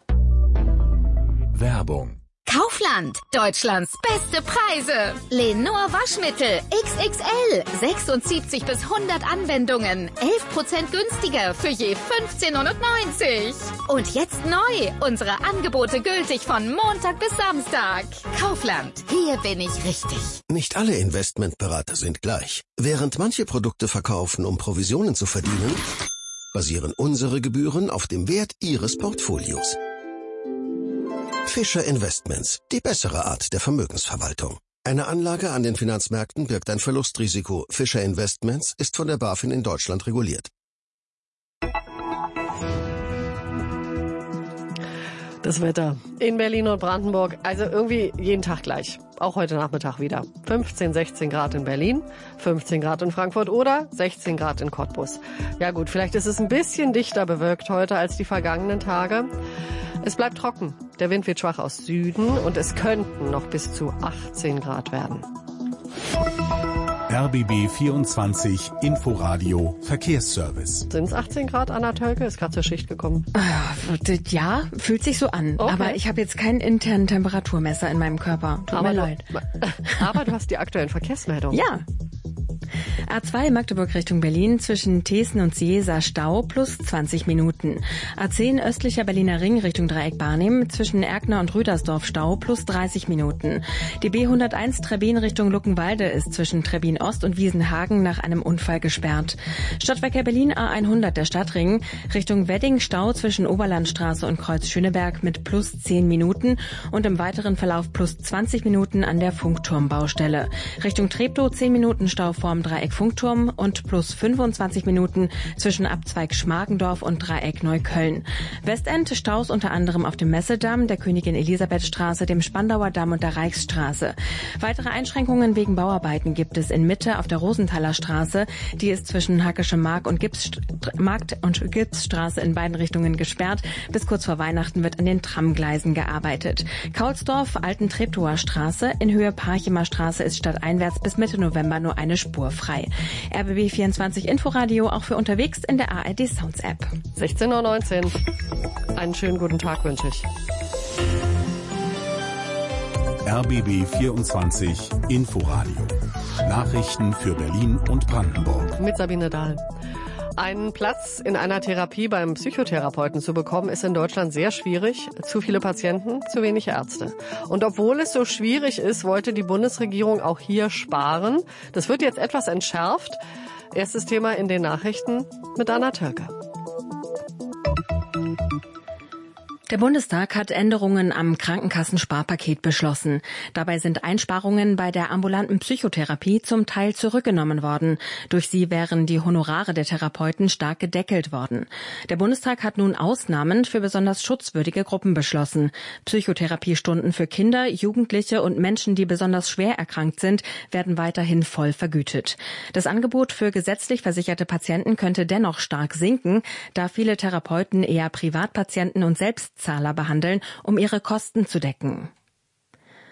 Werbung. Kaufland, Deutschlands beste Preise. Lenor Waschmittel XXL, 76 bis 100 Anwendungen, 11% günstiger für je 15,99 €. Und jetzt neu, unsere Angebote gültig von Montag bis Samstag. Kaufland, hier bin ich richtig. Nicht alle Investmentberater sind gleich. Während manche Produkte verkaufen, um Provisionen zu verdienen, basieren unsere Gebühren auf dem Wert Ihres Portfolios. Fischer Investments, die bessere Art der Vermögensverwaltung. Eine Anlage an den Finanzmärkten birgt ein Verlustrisiko. Fischer Investments ist von der BaFin in Deutschland reguliert. Das Wetter in Berlin und Brandenburg, also irgendwie jeden Tag gleich. Auch heute Nachmittag wieder. 15, 16 Grad in Berlin, 15 Grad in Frankfurt oder 16 Grad in Cottbus. Ja gut, vielleicht ist es ein bisschen dichter bewölkt heute als die vergangenen Tage. Es bleibt trocken. Der Wind wird schwach aus Süden und es könnten noch bis zu 18 Grad werden. RBB 24 Inforadio Verkehrsservice. Sind es 18 Grad, Anna Tölke? Ist gerade zur Schicht gekommen. Ja, fühlt sich so an. Okay. Aber ich habe jetzt keinen internen Temperaturmesser in meinem Körper. Tut mir leid. Aber du hast die aktuellen Verkehrsmeldungen. Ja. A2 Magdeburg Richtung Berlin zwischen Thesen und Ciesa Stau plus 20 Minuten. A10 östlicher Berliner Ring Richtung Dreieck Barnim zwischen Erkner und Rüdersdorf Stau plus 30 Minuten. Die B101 Trebbin Richtung Luckenwalde ist zwischen Trebbin Ost und Wiesenhagen nach einem Unfall gesperrt. Stadtverkehr Berlin A100 der Stadtring Richtung Wedding Stau zwischen Oberlandstraße und Kreuz Schöneberg mit plus 10 Minuten und im weiteren Verlauf plus 20 Minuten an der Funkturmbaustelle. Richtung Treptow 10 Minuten Stau vorm Dreieck Funkturm und plus 25 Minuten zwischen Abzweig Schmargendorf und Dreieck Neukölln. Westend Staus unter anderem auf dem Messedamm, der Königin Elisabeth Straße, dem Spandauer Damm und der Reichsstraße. Weitere Einschränkungen wegen Bauarbeiten gibt es in Mitte auf der Rosenthaler Straße. Die ist zwischen Hackeschem Markt und Gipsstraße in beiden Richtungen gesperrt. Bis kurz vor Weihnachten wird an den Tramgleisen gearbeitet. Kaulsdorf, Alten-Treptower Straße, in Höhe Parchimer Straße ist stadteinwärts bis Mitte November nur eine Spur frei. RBB 24 Inforadio auch für unterwegs in der ARD Sounds App. 16:19 Uhr. Einen schönen guten Tag wünsche ich. RBB 24 Inforadio. Nachrichten für Berlin und Brandenburg. Mit Sabine Dahl. Einen Platz in einer Therapie beim Psychotherapeuten zu bekommen, ist in Deutschland sehr schwierig. Zu viele Patienten, zu wenig Ärzte. Und obwohl es so schwierig ist, wollte die Bundesregierung auch hier sparen. Das wird jetzt etwas entschärft. Erstes Thema in den Nachrichten mit Anna Tölke. Der Bundestag hat Änderungen am Krankenkassensparpaket beschlossen. Dabei sind Einsparungen bei der ambulanten Psychotherapie zum Teil zurückgenommen worden. Durch sie wären die Honorare der Therapeuten stark gedeckelt worden. Der Bundestag hat nun Ausnahmen für besonders schutzwürdige Gruppen beschlossen. Psychotherapiestunden für Kinder, Jugendliche und Menschen, die besonders schwer erkrankt sind, werden weiterhin voll vergütet. Das Angebot für gesetzlich versicherte Patienten könnte dennoch stark sinken, da viele Therapeuten eher Privatpatienten und Selbstzahler behandeln, um ihre Kosten zu decken.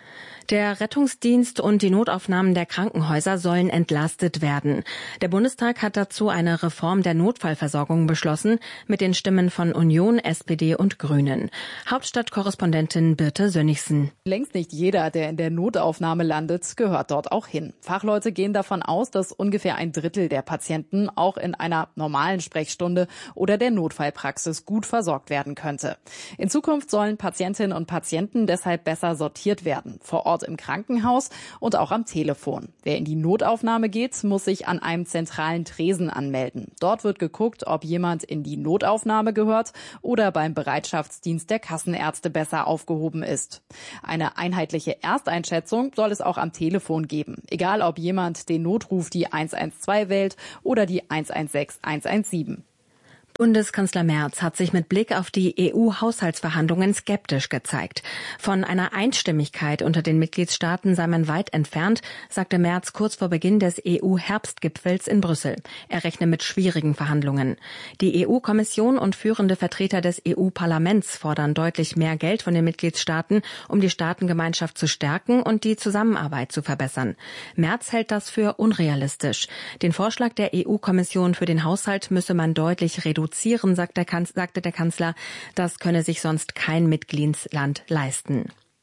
Der Rettungsdienst und die Notaufnahmen der Krankenhäuser sollen entlastet werden. Der Bundestag hat dazu eine Reform der Notfallversorgung beschlossen, mit den Stimmen von Union, SPD und Grünen. Hauptstadtkorrespondentin Birte Sönnigsen. Längst nicht jeder, der in der Notaufnahme landet, gehört dort auch hin. Fachleute gehen davon aus, dass ungefähr 1/3 der Patienten auch in einer normalen Sprechstunde oder der Notfallpraxis gut versorgt werden könnte. In Zukunft sollen Patientinnen und Patienten deshalb besser sortiert werden. Vor Ort im Krankenhaus und auch am Telefon. Wer in die Notaufnahme geht, muss sich an einem zentralen Tresen anmelden. Dort wird geguckt, ob jemand in die Notaufnahme gehört oder beim Bereitschaftsdienst der Kassenärzte besser aufgehoben ist. Eine einheitliche Ersteinschätzung soll es auch am Telefon geben. Egal, ob jemand den Notruf die 112 wählt oder die 116 117. Bundeskanzler Merz hat sich mit Blick auf die EU-Haushaltsverhandlungen skeptisch gezeigt. Von einer Einstimmigkeit unter den Mitgliedstaaten sei man weit entfernt, sagte Merz kurz vor Beginn des EU-Herbstgipfels in Brüssel. Er rechne mit schwierigen Verhandlungen. Die EU-Kommission und führende Vertreter des EU-Parlaments fordern deutlich mehr Geld von den Mitgliedstaaten, um die Staatengemeinschaft zu stärken und die Zusammenarbeit zu verbessern. Merz hält das für unrealistisch. Den Vorschlag der EU-Kommission für den Haushalt müsse man deutlich reduzieren, sagte der Kanzler. Das könne sich sonst kein Mitgliedsland leisten.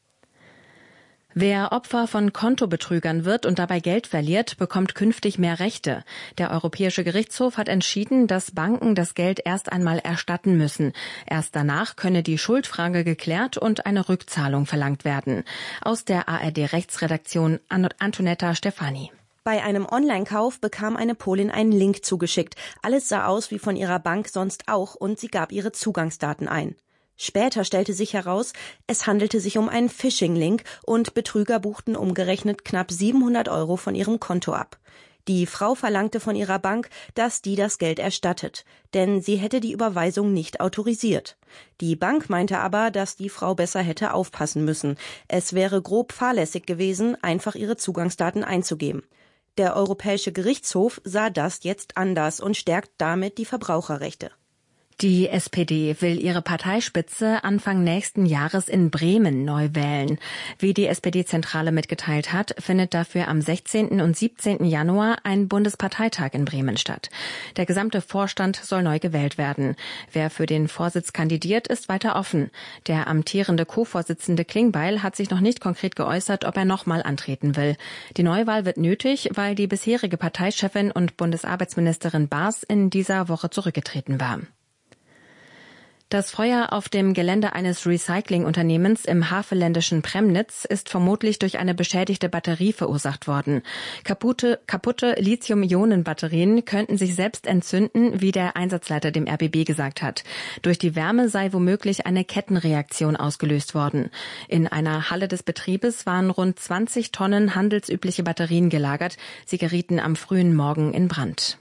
Wer Opfer von Kontobetrügern wird und dabei Geld verliert, bekommt künftig mehr Rechte. Der Europäische Gerichtshof hat entschieden, dass Banken das Geld erst einmal erstatten müssen. Erst danach könne die Schuldfrage geklärt und eine Rückzahlung verlangt werden. Aus der ARD-Rechtsredaktion Antonetta Stefani. Bei einem Online-Kauf bekam eine Polin einen Link zugeschickt. Alles sah aus wie von ihrer Bank sonst auch und sie gab ihre Zugangsdaten ein. Später stellte sich heraus, es handelte sich um einen Phishing-Link und Betrüger buchten umgerechnet knapp 700 € von ihrem Konto ab. Die Frau verlangte von ihrer Bank, dass die das Geld erstattet, denn sie hätte die Überweisung nicht autorisiert. Die Bank meinte aber, dass die Frau besser hätte aufpassen müssen. Es wäre grob fahrlässig gewesen, einfach ihre Zugangsdaten einzugeben. Der Europäische Gerichtshof sah das jetzt anders und stärkt damit die Verbraucherrechte. Die SPD will ihre Parteispitze Anfang nächsten Jahres in Bremen neu wählen. Wie die SPD-Zentrale mitgeteilt hat, findet dafür am 16. und 17. Januar ein Bundesparteitag in Bremen statt. Der gesamte Vorstand soll neu gewählt werden. Wer für den Vorsitz kandidiert, ist weiter offen. Der amtierende Co-Vorsitzende Klingbeil hat sich noch nicht konkret geäußert, ob er nochmal antreten will. Die Neuwahl wird nötig, weil die bisherige Parteichefin und Bundesarbeitsministerin Baas in dieser Woche zurückgetreten war. Das Feuer auf dem Gelände eines Recyclingunternehmens im havelländischen Premnitz ist vermutlich durch eine beschädigte Batterie verursacht worden. Kaputte Lithium-Ionen-Batterien könnten sich selbst entzünden, wie der Einsatzleiter dem RBB gesagt hat. Durch die Wärme sei womöglich eine Kettenreaktion ausgelöst worden. In einer Halle des Betriebes waren rund 20 Tonnen handelsübliche Batterien gelagert. Sie gerieten am frühen Morgen in Brand.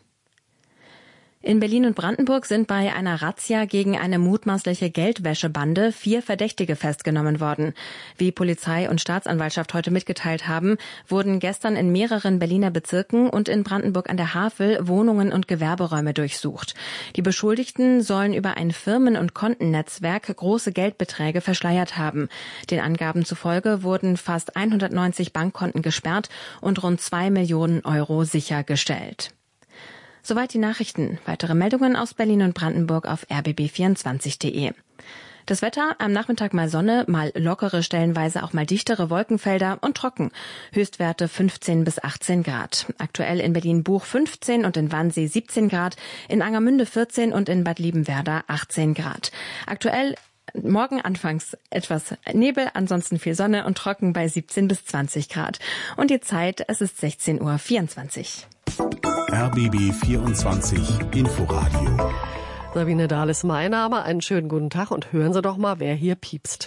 In Berlin und Brandenburg sind bei einer Razzia gegen eine mutmaßliche Geldwäschebande 4 Verdächtige festgenommen worden. Wie Polizei und Staatsanwaltschaft heute mitgeteilt haben, wurden gestern in mehreren Berliner Bezirken und in Brandenburg an der Havel Wohnungen und Gewerberäume durchsucht. Die Beschuldigten sollen über ein Firmen- und Kontennetzwerk große Geldbeträge verschleiert haben. Den Angaben zufolge wurden fast 190 Bankkonten gesperrt und rund 2 Millionen € sichergestellt. Soweit die Nachrichten. Weitere Meldungen aus Berlin und Brandenburg auf rbb24.de. Das Wetter, am Nachmittag mal Sonne, mal lockere, stellenweise auch mal dichtere Wolkenfelder und trocken. Höchstwerte 15 bis 18 Grad. Aktuell in Berlin-Buch 15 und in Wannsee 17 Grad, in Angermünde 14 und in Bad Liebenwerda 18 Grad. Aktuell morgen anfangs etwas Nebel, ansonsten viel Sonne und trocken bei 17 bis 20 Grad. Und die Zeit, es ist 16:24 Uhr. RBB 24 Inforadio. Sabine Dahl ist mein Name. Einen schönen guten Tag und hören Sie doch mal, wer hier piepst.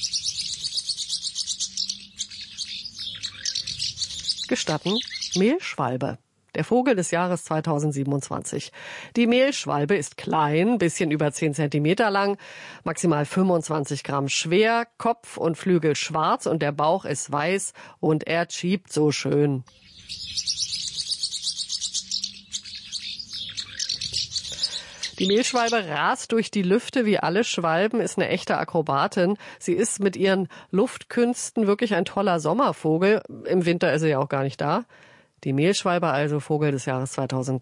Gestatten, Mehlschwalbe. Der Vogel des Jahres 2027. Die Mehlschwalbe ist klein, bisschen über 10 Zentimeter lang, maximal 25 Gramm schwer, Kopf und Flügel schwarz und der Bauch ist weiß und er chiebt so schön. Die Mehlschwalbe rast durch die Lüfte wie alle Schwalben, ist eine echte Akrobatin. Sie ist mit ihren Luftkünsten wirklich ein toller Sommervogel. Im Winter ist sie ja auch gar nicht da. Die Mehlschwalbe also Vogel des Jahres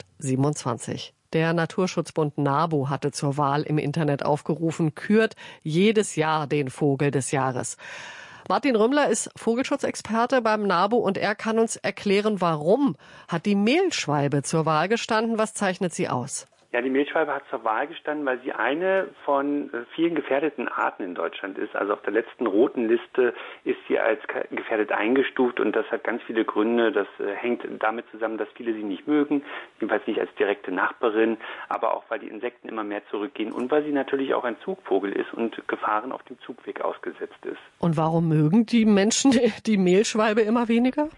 2027. Der Naturschutzbund NABU hatte zur Wahl im Internet aufgerufen, kürt jedes Jahr den Vogel des Jahres. Martin Rümmler ist Vogelschutzexperte beim NABU und er kann uns erklären, warum hat die Mehlschwalbe zur Wahl gestanden. Was zeichnet sie aus? Ja, die Mehlschwalbe hat zur Wahl gestanden, weil sie eine von vielen gefährdeten Arten in Deutschland ist. Also auf der letzten roten Liste ist sie als gefährdet eingestuft und das hat ganz viele Gründe. Das hängt damit zusammen, dass viele sie nicht mögen, jedenfalls nicht als direkte Nachbarin, aber auch, weil die Insekten immer mehr zurückgehen und weil sie natürlich auch ein Zugvogel ist und Gefahren auf dem Zugweg ausgesetzt ist. Und warum mögen die Menschen die Mehlschwalbe immer weniger?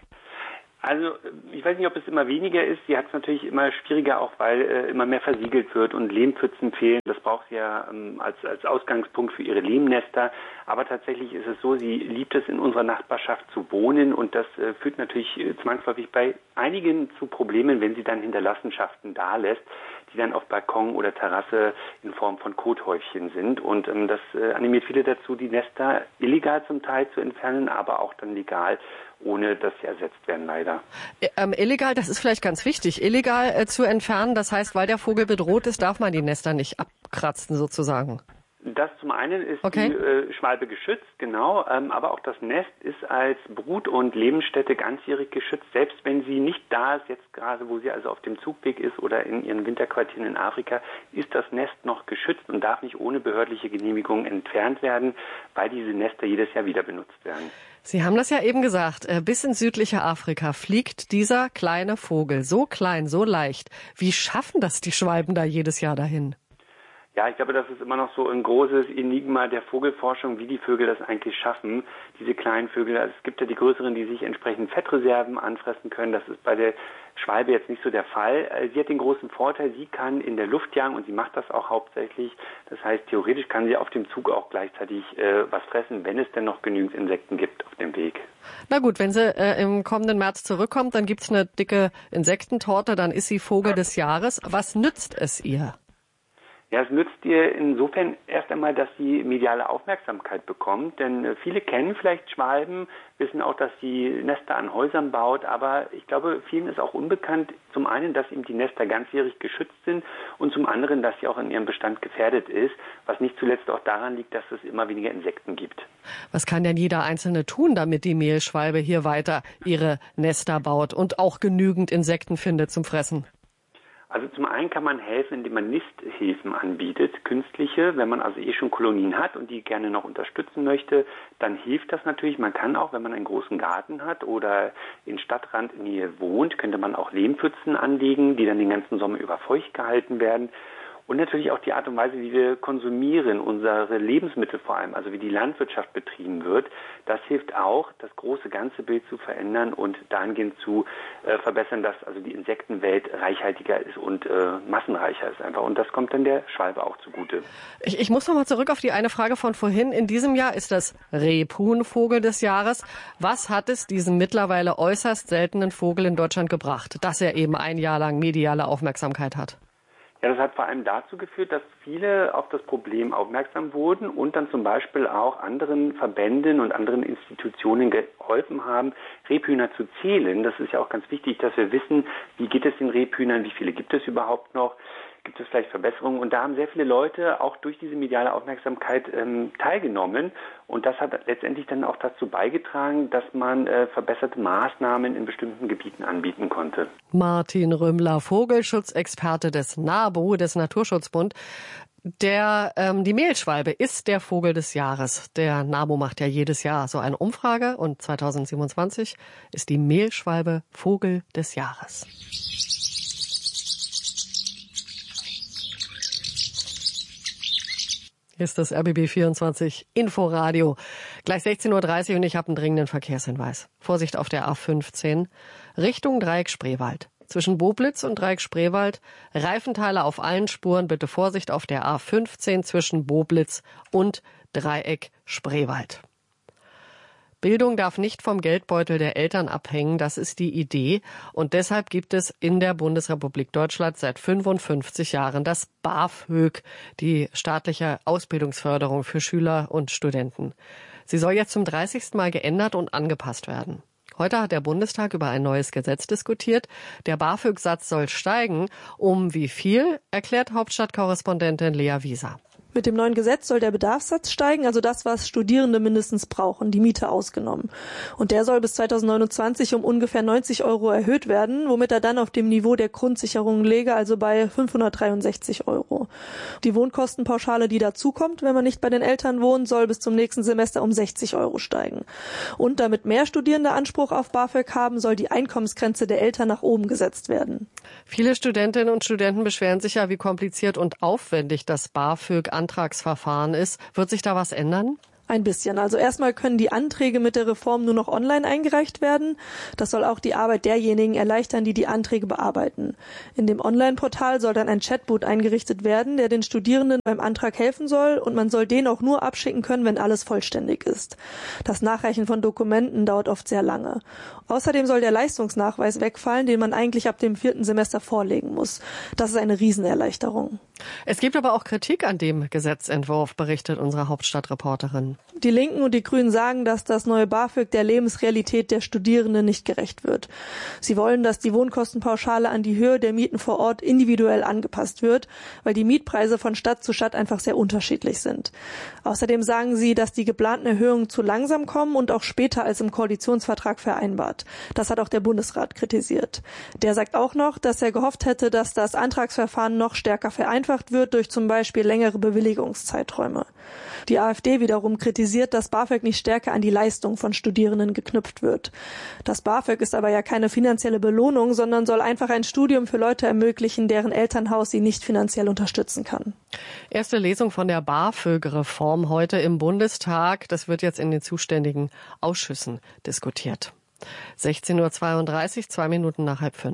Also ich weiß nicht, ob es immer weniger ist. Sie hat es natürlich immer schwieriger, auch weil immer mehr versiegelt wird und Lehmpfützen fehlen. Das braucht sie ja als Ausgangspunkt für ihre Lehmnester. Aber tatsächlich ist es so, sie liebt es in unserer Nachbarschaft zu wohnen und das führt natürlich zwangsläufig bei einigen zu Problemen, wenn sie dann Hinterlassenschaften dalässt, die dann auf Balkon oder Terrasse in Form von Kothäufchen sind. Und das animiert viele dazu, die Nester illegal zum Teil zu entfernen, aber auch dann legal, ohne dass sie ersetzt werden, leider. Illegal, das ist vielleicht ganz wichtig, illegal zu entfernen. Das heißt, weil der Vogel bedroht ist, darf man die Nester nicht abkratzen sozusagen. Das zum einen ist die Schwalbe geschützt, genau, aber auch das Nest ist als Brut- und Lebensstätte ganzjährig geschützt, selbst wenn sie nicht da ist, jetzt gerade wo sie also auf dem Zugweg ist oder in ihren Winterquartieren in Afrika, ist das Nest noch geschützt und darf nicht ohne behördliche Genehmigung entfernt werden, weil diese Nester jedes Jahr wieder benutzt werden. Sie haben das ja eben gesagt, bis ins südliche Afrika fliegt dieser kleine Vogel, so klein, so leicht. Wie schaffen das die Schwalben da jedes Jahr dahin? Ja, ich glaube, das ist immer noch so ein großes Enigma der Vogelforschung, wie die Vögel das eigentlich schaffen, diese kleinen Vögel. Also es gibt ja die größeren, die sich entsprechend Fettreserven anfressen können. Das ist bei der Schwalbe jetzt nicht so der Fall. Sie hat den großen Vorteil, sie kann in der Luft jagen und sie macht das auch hauptsächlich. Das heißt, theoretisch kann sie auf dem Zug auch gleichzeitig was fressen, wenn es denn noch genügend Insekten gibt auf dem Weg. Na gut, wenn sie im kommenden März zurückkommt, dann gibt's eine dicke Insektentorte, dann ist sie Vogel des Jahres. Was nützt es ihr? Ja, es nützt ihr insofern erst einmal, dass sie mediale Aufmerksamkeit bekommt, denn viele kennen vielleicht Schwalben, wissen auch, dass sie Nester an Häusern baut, aber ich glaube, vielen ist auch unbekannt, zum einen, dass eben die Nester ganzjährig geschützt sind und zum anderen, dass sie auch in ihrem Bestand gefährdet ist, was nicht zuletzt auch daran liegt, dass es immer weniger Insekten gibt. Was kann denn jeder Einzelne tun, damit die Mehlschwalbe hier weiter ihre Nester baut und auch genügend Insekten findet zum Fressen? Also zum einen kann man helfen, indem man Nisthilfen anbietet, künstliche. Wenn man also schon Kolonien hat und die gerne noch unterstützen möchte, dann hilft das natürlich. Man kann auch, wenn man einen großen Garten hat oder in Stadtrandnähe wohnt, könnte man auch Lehmpfützen anlegen, die dann den ganzen Sommer über feucht gehalten werden. Und natürlich auch die Art und Weise, wie wir konsumieren, unsere Lebensmittel vor allem, also wie die Landwirtschaft betrieben wird, das hilft auch, das große ganze Bild zu verändern und dahingehend zu verbessern, dass also die Insektenwelt reichhaltiger ist und massenreicher ist einfach. Und das kommt dann der Schwalbe auch zugute. Ich muss noch mal zurück auf die eine Frage von vorhin. In diesem Jahr ist das Rebhuhnvogel des Jahres. Was hat es diesem mittlerweile äußerst seltenen Vogel in Deutschland gebracht, dass er eben ein Jahr lang mediale Aufmerksamkeit hat? Ja, das hat vor allem dazu geführt, dass viele auf das Problem aufmerksam wurden und dann zum Beispiel auch anderen Verbänden und anderen Institutionen geholfen haben, Rebhühner zu zählen. Das ist ja auch ganz wichtig, dass wir wissen, wie geht es den Rebhühnern, wie viele gibt es überhaupt noch, gibt es vielleicht Verbesserungen. Und da haben sehr viele Leute auch durch diese mediale Aufmerksamkeit teilgenommen. Und das hat letztendlich dann auch dazu beigetragen, dass man verbesserte Maßnahmen in bestimmten Gebieten anbieten konnte. Martin Rümmler, Vogelschutzexperte des NABU, des Naturschutzbund. Die Mehlschwalbe ist der Vogel des Jahres. Der NABU macht ja jedes Jahr so eine Umfrage und 2027 ist die Mehlschwalbe Vogel des Jahres. Hier ist das RBB 24 Inforadio. Gleich 16:30 Uhr und ich habe einen dringenden Verkehrshinweis. Vorsicht auf der A15 Richtung Dreieck Spreewald. Zwischen Boblitz und Dreieck Spreewald Reifenteile auf allen Spuren. Bitte Vorsicht auf der A15 zwischen Boblitz und Dreieck Spreewald. Bildung darf nicht vom Geldbeutel der Eltern abhängen, das ist die Idee. Und deshalb gibt es in der Bundesrepublik Deutschland seit 55 Jahren das BAföG, die staatliche Ausbildungsförderung für Schüler und Studenten. Sie soll jetzt zum 30. Mal geändert und angepasst werden. Heute hat der Bundestag über ein neues Gesetz diskutiert. Der BAföG-Satz soll steigen. Um wie viel, erklärt Hauptstadtkorrespondentin Lea Wieser. Mit dem neuen Gesetz soll der Bedarfssatz steigen, also das, was Studierende mindestens brauchen, die Miete ausgenommen. Und der soll bis 2029 um ungefähr 90 € erhöht werden, womit er dann auf dem Niveau der Grundsicherung läge, also bei 563 €. Die Wohnkostenpauschale, die dazukommt, wenn man nicht bei den Eltern wohnt, soll bis zum nächsten Semester um 60 € steigen. Und damit mehr Studierende Anspruch auf BAföG haben, soll die Einkommensgrenze der Eltern nach oben gesetzt werden. Viele Studentinnen und Studenten beschweren sich ja, wie kompliziert und aufwendig das BAföG-Antragsverfahren ist. Wird sich da was ändern? Ein bisschen. Also erstmal können die Anträge mit der Reform nur noch online eingereicht werden. Das soll auch die Arbeit derjenigen erleichtern, die die Anträge bearbeiten. In dem Online-Portal soll dann ein Chatbot eingerichtet werden, der den Studierenden beim Antrag helfen soll, und man soll den auch nur abschicken können, wenn alles vollständig ist. Das Nachreichen von Dokumenten dauert oft sehr lange. Außerdem soll der Leistungsnachweis wegfallen, den man eigentlich ab dem 4. Semester vorlegen muss. Das ist eine Riesenerleichterung. Es gibt aber auch Kritik an dem Gesetzentwurf, berichtet unsere Hauptstadtreporterin. Die Linken und die Grünen sagen, dass das neue BAföG der Lebensrealität der Studierenden nicht gerecht wird. Sie wollen, dass die Wohnkostenpauschale an die Höhe der Mieten vor Ort individuell angepasst wird, weil die Mietpreise von Stadt zu Stadt einfach sehr unterschiedlich sind. Außerdem sagen sie, dass die geplanten Erhöhungen zu langsam kommen und auch später als im Koalitionsvertrag vereinbart. Das hat auch der Bundesrat kritisiert. Der sagt auch noch, dass er gehofft hätte, dass das Antragsverfahren noch stärker vereinfacht wird durch zum Beispiel längere Bewilligungszeiträume. Die AfD wiederum kritisiert, dass BAföG nicht stärker an die Leistung von Studierenden geknüpft wird. Das BAföG ist aber ja keine finanzielle Belohnung, sondern soll einfach ein Studium für Leute ermöglichen, deren Elternhaus sie nicht finanziell unterstützen kann. Erste Lesung von der BAföG-Reform heute im Bundestag. Das wird jetzt in den zuständigen Ausschüssen diskutiert. 16:32 Uhr, 2 Minuten nach 4:30.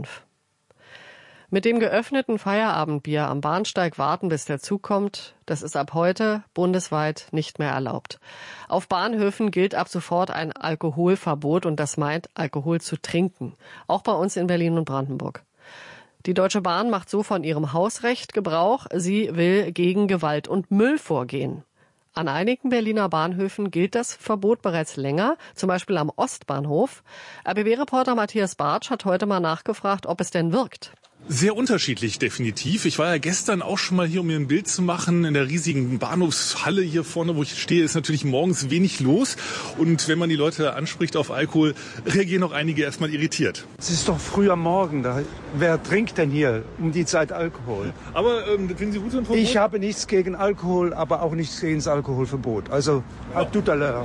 Mit dem geöffneten Feierabendbier am Bahnsteig warten, bis der Zug kommt, das ist ab heute bundesweit nicht mehr erlaubt. Auf Bahnhöfen gilt ab sofort ein Alkoholverbot, und das meint, Alkohol zu trinken. Auch bei uns in Berlin und Brandenburg. Die Deutsche Bahn macht so von ihrem Hausrecht Gebrauch. Sie will gegen Gewalt und Müll vorgehen. An einigen Berliner Bahnhöfen gilt das Verbot bereits länger, zum Beispiel am Ostbahnhof. RBB-Reporter Matthias Bartsch hat heute mal nachgefragt, ob es denn wirkt. Sehr unterschiedlich, definitiv. Ich war ja gestern auch schon mal hier, um mir ein Bild zu machen. In der riesigen Bahnhofshalle hier vorne, wo ich stehe, ist natürlich morgens wenig los. Und wenn man die Leute anspricht auf Alkohol, reagieren auch einige erstmal irritiert. Es ist doch früh am Morgen. Wer trinkt denn hier um die Zeit Alkohol? Aber finden Sie gut so ein Verbot? Ich habe nichts gegen Alkohol, aber auch nichts gegen das Alkoholverbot. Also, tout à l'heure.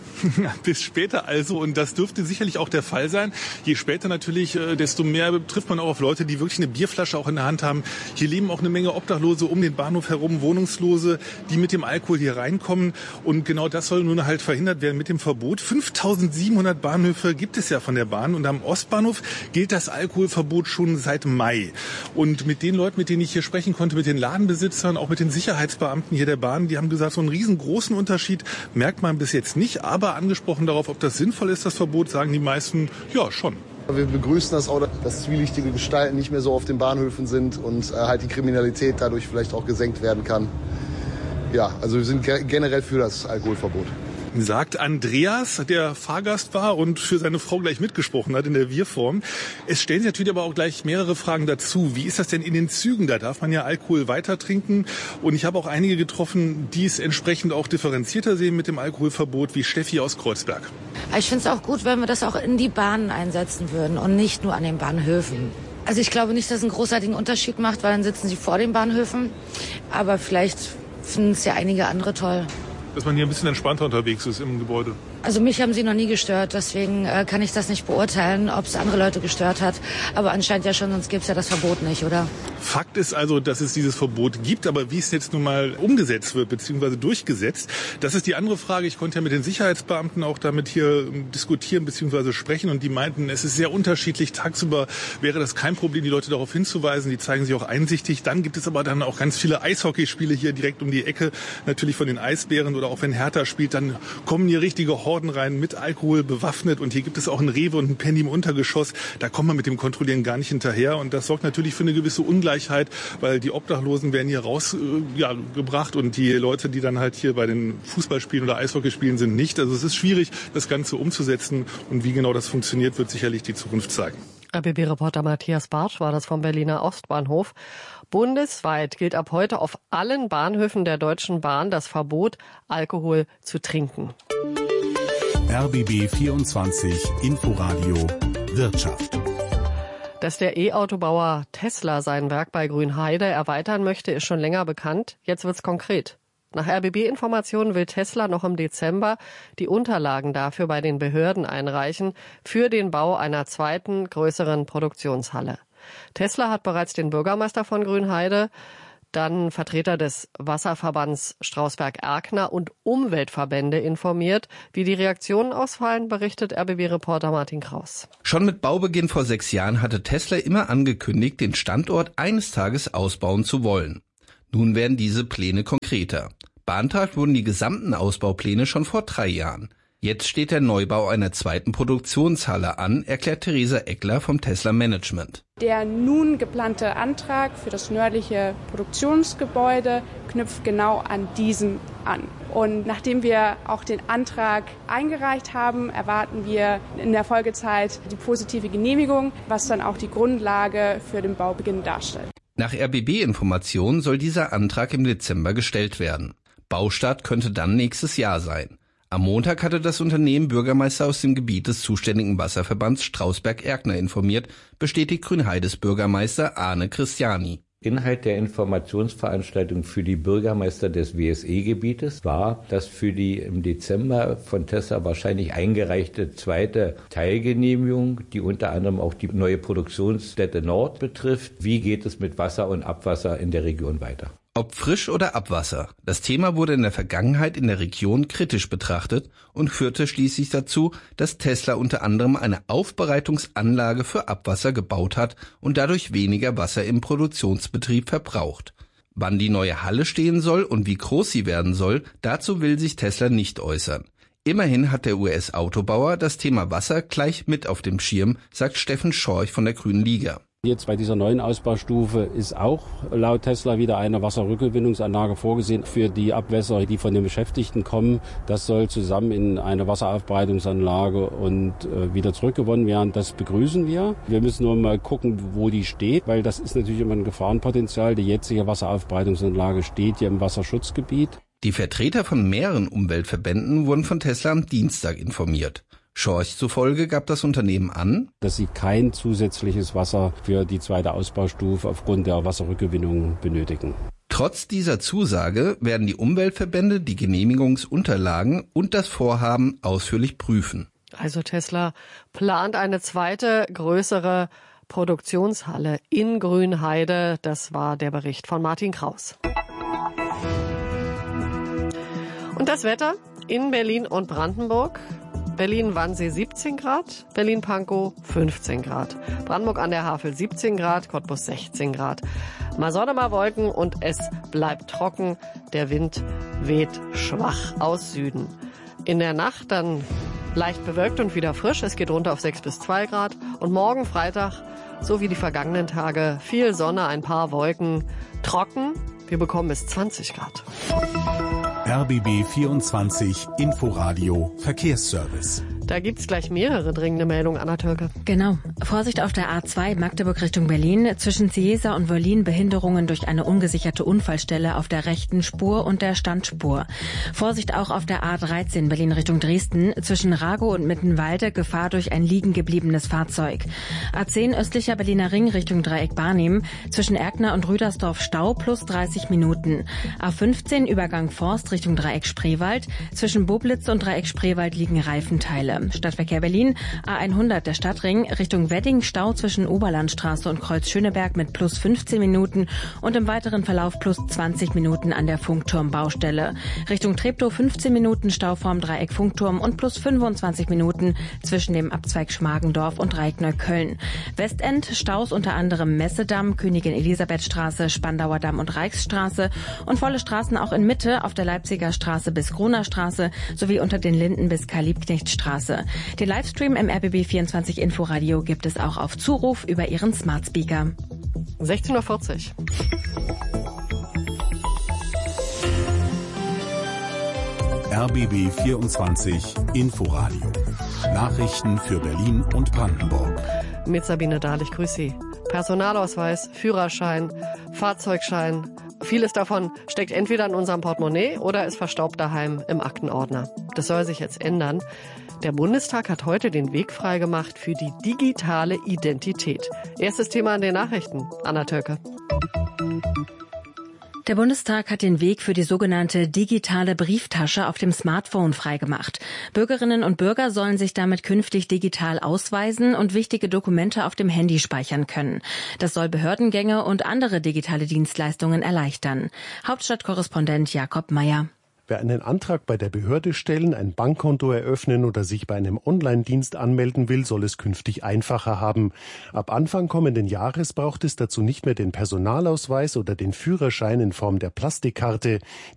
Bis später also, und das dürfte sicherlich auch der Fall sein. Je später natürlich, desto mehr trifft man auch auf Leute, die wirklich eine Bierflasche auch in der Hand haben. Hier leben auch eine Menge Obdachlose um den Bahnhof herum, Wohnungslose, die mit dem Alkohol hier reinkommen. Und genau das soll nun halt verhindert werden mit dem Verbot. 5.700 Bahnhöfe gibt es ja von der Bahn, und am Ostbahnhof gilt das Alkoholverbot schon seit Mai. Und mit den Leuten, mit denen ich hier sprechen konnte, mit den Ladenbesitzern, auch mit den Sicherheitsbeamten hier der Bahn, die haben gesagt, so einen riesengroßen Unterschied merkt man bis jetzt nicht. Aber angesprochen darauf, ob das sinnvoll ist, das Verbot, sagen die meisten, ja, schon. Wir begrüßen das auch, dass zwielichtige Gestalten nicht mehr so auf den Bahnhöfen sind und halt die Kriminalität dadurch vielleicht auch gesenkt werden kann. Ja, also wir sind generell für das Alkoholverbot. Sagt Andreas, der Fahrgast war und für seine Frau gleich mitgesprochen hat in der Wir-Form. Es stellen sich natürlich aber auch gleich mehrere Fragen dazu. Wie ist das denn in den Zügen? Da darf man ja Alkohol weiter trinken. Und ich habe auch einige getroffen, die es entsprechend auch differenzierter sehen mit dem Alkoholverbot, wie Steffi aus Kreuzberg. Ich finde es auch gut, wenn wir das auch in die Bahnen einsetzen würden und nicht nur an den Bahnhöfen. Also ich glaube nicht, dass es einen großartigen Unterschied macht, weil dann sitzen sie vor den Bahnhöfen. Aber vielleicht finden es ja einige andere toll. Dass man hier ein bisschen entspannter unterwegs ist im Gebäude. Also mich haben sie noch nie gestört, deswegen kann ich das nicht beurteilen, ob es andere Leute gestört hat. Aber anscheinend ja schon, sonst gäbe es ja das Verbot nicht, oder? Fakt ist also, dass es dieses Verbot gibt, aber wie es jetzt nun mal umgesetzt wird bzw. durchgesetzt, das ist die andere Frage. Ich konnte ja mit den Sicherheitsbeamten auch damit hier diskutieren bzw. sprechen, und die meinten, es ist sehr unterschiedlich. Tagsüber wäre das kein Problem, die Leute darauf hinzuweisen, die zeigen sich auch einsichtig. Dann gibt es aber dann auch ganz viele Eishockeyspiele hier direkt um die Ecke, natürlich von den Eisbären, oder auch wenn Hertha spielt, dann kommen hier richtige Horden rein mit Alkohol bewaffnet und hier gibt es auch einen Rewe und einen Penny im Untergeschoss. Da kommt man mit dem Kontrollieren gar nicht hinterher und das sorgt natürlich für eine gewisse Ungleichheit, weil die Obdachlosen werden hier rausgebracht und die Leute, die dann halt hier bei den Fußballspielen oder Eishockeyspielen sind, nicht. Also es ist schwierig, das Ganze umzusetzen und wie genau das funktioniert, wird sicherlich die Zukunft zeigen. RBB-Reporter Matthias Bartsch war das vom Berliner Ostbahnhof. Bundesweit gilt ab heute auf allen Bahnhöfen der Deutschen Bahn das Verbot, Alkohol zu trinken. RBB 24 Inforadio Wirtschaft. Dass der E-Autobauer Tesla sein Werk bei Grünheide erweitern möchte, ist schon länger bekannt. Jetzt wird's konkret. Nach RBB-Informationen will Tesla noch im Dezember die Unterlagen dafür bei den Behörden einreichen für den Bau einer zweiten, größeren Produktionshalle. Tesla hat bereits den Bürgermeister von Grünheide, dann Vertreter des Wasserverbands Strausberg-Erkner und Umweltverbände informiert. Wie die Reaktionen ausfallen, berichtet RBB-Reporter Martin Kraus. Schon mit Baubeginn vor 6 Jahren hatte Tesla immer angekündigt, den Standort eines Tages ausbauen zu wollen. Nun werden diese Pläne konkreter. Beantragt wurden die gesamten Ausbaupläne schon vor 3 Jahren. Jetzt steht der Neubau einer zweiten Produktionshalle an, erklärt Theresa Eckler vom Tesla Management. Der nun geplante Antrag für das nördliche Produktionsgebäude knüpft genau an diesen an. Und nachdem wir auch den Antrag eingereicht haben, erwarten wir in der Folgezeit die positive Genehmigung, was dann auch die Grundlage für den Baubeginn darstellt. Nach RBB-Informationen soll dieser Antrag im Dezember gestellt werden. Baustart könnte dann nächstes Jahr sein. Am Montag hatte das Unternehmen Bürgermeister aus dem Gebiet des zuständigen Wasserverbands Strausberg-Erkner informiert, bestätigt Grünheides Bürgermeister Arne Christiani. Inhalt der Informationsveranstaltung für die Bürgermeister des WSE-Gebietes war, dass für die im Dezember von Tesla wahrscheinlich eingereichte zweite Teilgenehmigung, die unter anderem auch die neue Produktionsstätte Nord betrifft, wie geht es mit Wasser und Abwasser in der Region weiter. Ob Frisch- oder Abwasser, das Thema wurde in der Vergangenheit in der Region kritisch betrachtet und führte schließlich dazu, dass Tesla unter anderem eine Aufbereitungsanlage für Abwasser gebaut hat und dadurch weniger Wasser im Produktionsbetrieb verbraucht. Wann die neue Halle stehen soll und wie groß sie werden soll, dazu will sich Tesla nicht äußern. Immerhin hat der US-Autobauer das Thema Wasser gleich mit auf dem Schirm, sagt Steffen Schorch von der Grünen Liga. Jetzt bei dieser neuen Ausbaustufe ist auch laut Tesla wieder eine Wasserrückgewinnungsanlage vorgesehen für die Abwässer, die von den Beschäftigten kommen. Das soll zusammen in eine Wasseraufbereitungsanlage und wieder zurückgewonnen werden. Das begrüßen wir. Wir müssen nur mal gucken, wo die steht, weil das ist natürlich immer ein Gefahrenpotenzial. Die jetzige Wasseraufbereitungsanlage steht ja im Wasserschutzgebiet. Die Vertreter von mehreren Umweltverbänden wurden von Tesla am Dienstag informiert. Schorch zufolge gab das Unternehmen an, dass sie kein zusätzliches Wasser für die zweite Ausbaustufe aufgrund der Wasserrückgewinnung benötigen. Trotz dieser Zusage werden die Umweltverbände die Genehmigungsunterlagen und das Vorhaben ausführlich prüfen. Also Tesla plant eine zweite, größere Produktionshalle in Grünheide. Das war der Bericht von Martin Kraus. Und das Wetter in Berlin und Brandenburg. Berlin-Wannsee 17 Grad, Berlin-Pankow 15 Grad, Brandenburg an der Havel 17 Grad, Cottbus 16 Grad. Mal Sonne, mal Wolken und es bleibt trocken. Der Wind weht schwach aus Süden. In der Nacht dann leicht bewölkt und wieder frisch. Es geht runter auf 6 bis 2 Grad. Und morgen Freitag, so wie die vergangenen Tage, viel Sonne, ein paar Wolken, trocken. Wir bekommen bis 20 Grad. RBB 24 Inforadio Verkehrsservice. Da gibt's gleich mehrere dringende Meldungen, Anna Türke. Genau. Vorsicht auf der A2 Magdeburg Richtung Berlin. Zwischen Cieza und Wöllin Behinderungen durch eine ungesicherte Unfallstelle auf der rechten Spur und der Standspur. Vorsicht auch auf der A13 Berlin Richtung Dresden. Zwischen Ragow und Mittenwalde Gefahr durch ein liegen gebliebenes Fahrzeug. A10 östlicher Berliner Ring Richtung Dreieck Barnim. Zwischen Erkner und Rüdersdorf Stau plus 30 Minuten. A15 Übergang Forst Richtung Dreieck Spreewald. Zwischen Bublitz und Dreieck Spreewald liegen Reifenteile. Probleme. Stadtverkehr Berlin, A100 der Stadtring, Richtung Wedding, Stau zwischen Oberlandstraße und Kreuz Schöneberg mit plus 15 Minuten und im weiteren Verlauf plus 20 Minuten an der Funkturmbaustelle. Richtung Treptow 15 Minuten Stau vorm Dreieck Funkturm und plus 25 Minuten zwischen dem Abzweig Schmargendorf und Dreieck Neukölln. Westend Staus unter anderem Messedamm, Königin Elisabethstraße, Spandauer Damm und Reichsstraße und volle Straßen auch in Mitte auf der Leipziger Straße bis Groner Straße sowie unter den Linden bis Karl-Liebknecht-Straße. Den Livestream im RBB24 Inforadio gibt es auch auf Zuruf über Ihren Smart Speaker. 16:40 Uhr. RBB 24 Inforadio. Nachrichten für Berlin und Brandenburg. Mit Sabine Dahlich, grüß Sie. Personalausweis, Führerschein, Fahrzeugschein. Vieles davon steckt entweder in unserem Portemonnaie oder ist verstaubt daheim im Aktenordner. Das soll sich jetzt ändern. Der Bundestag hat heute den Weg freigemacht für die digitale Identität. Erstes Thema in den Nachrichten. Anna Töcke. Der Bundestag hat den Weg für die sogenannte digitale Brieftasche auf dem Smartphone freigemacht. Bürgerinnen und Bürger sollen sich damit künftig digital ausweisen und wichtige Dokumente auf dem Handy speichern können. Das soll Behördengänge und andere digitale Dienstleistungen erleichtern. Hauptstadtkorrespondent Jakob Meyer. Wer einen Antrag bei der Behörde stellen, ein Bankkonto eröffnen oder sich bei einem Online-Dienst anmelden will, soll es künftig einfacher haben. Ab Anfang kommenden Jahres braucht es dazu nicht mehr den Personalausweis oder den Führerschein in Form der Plastikkarte.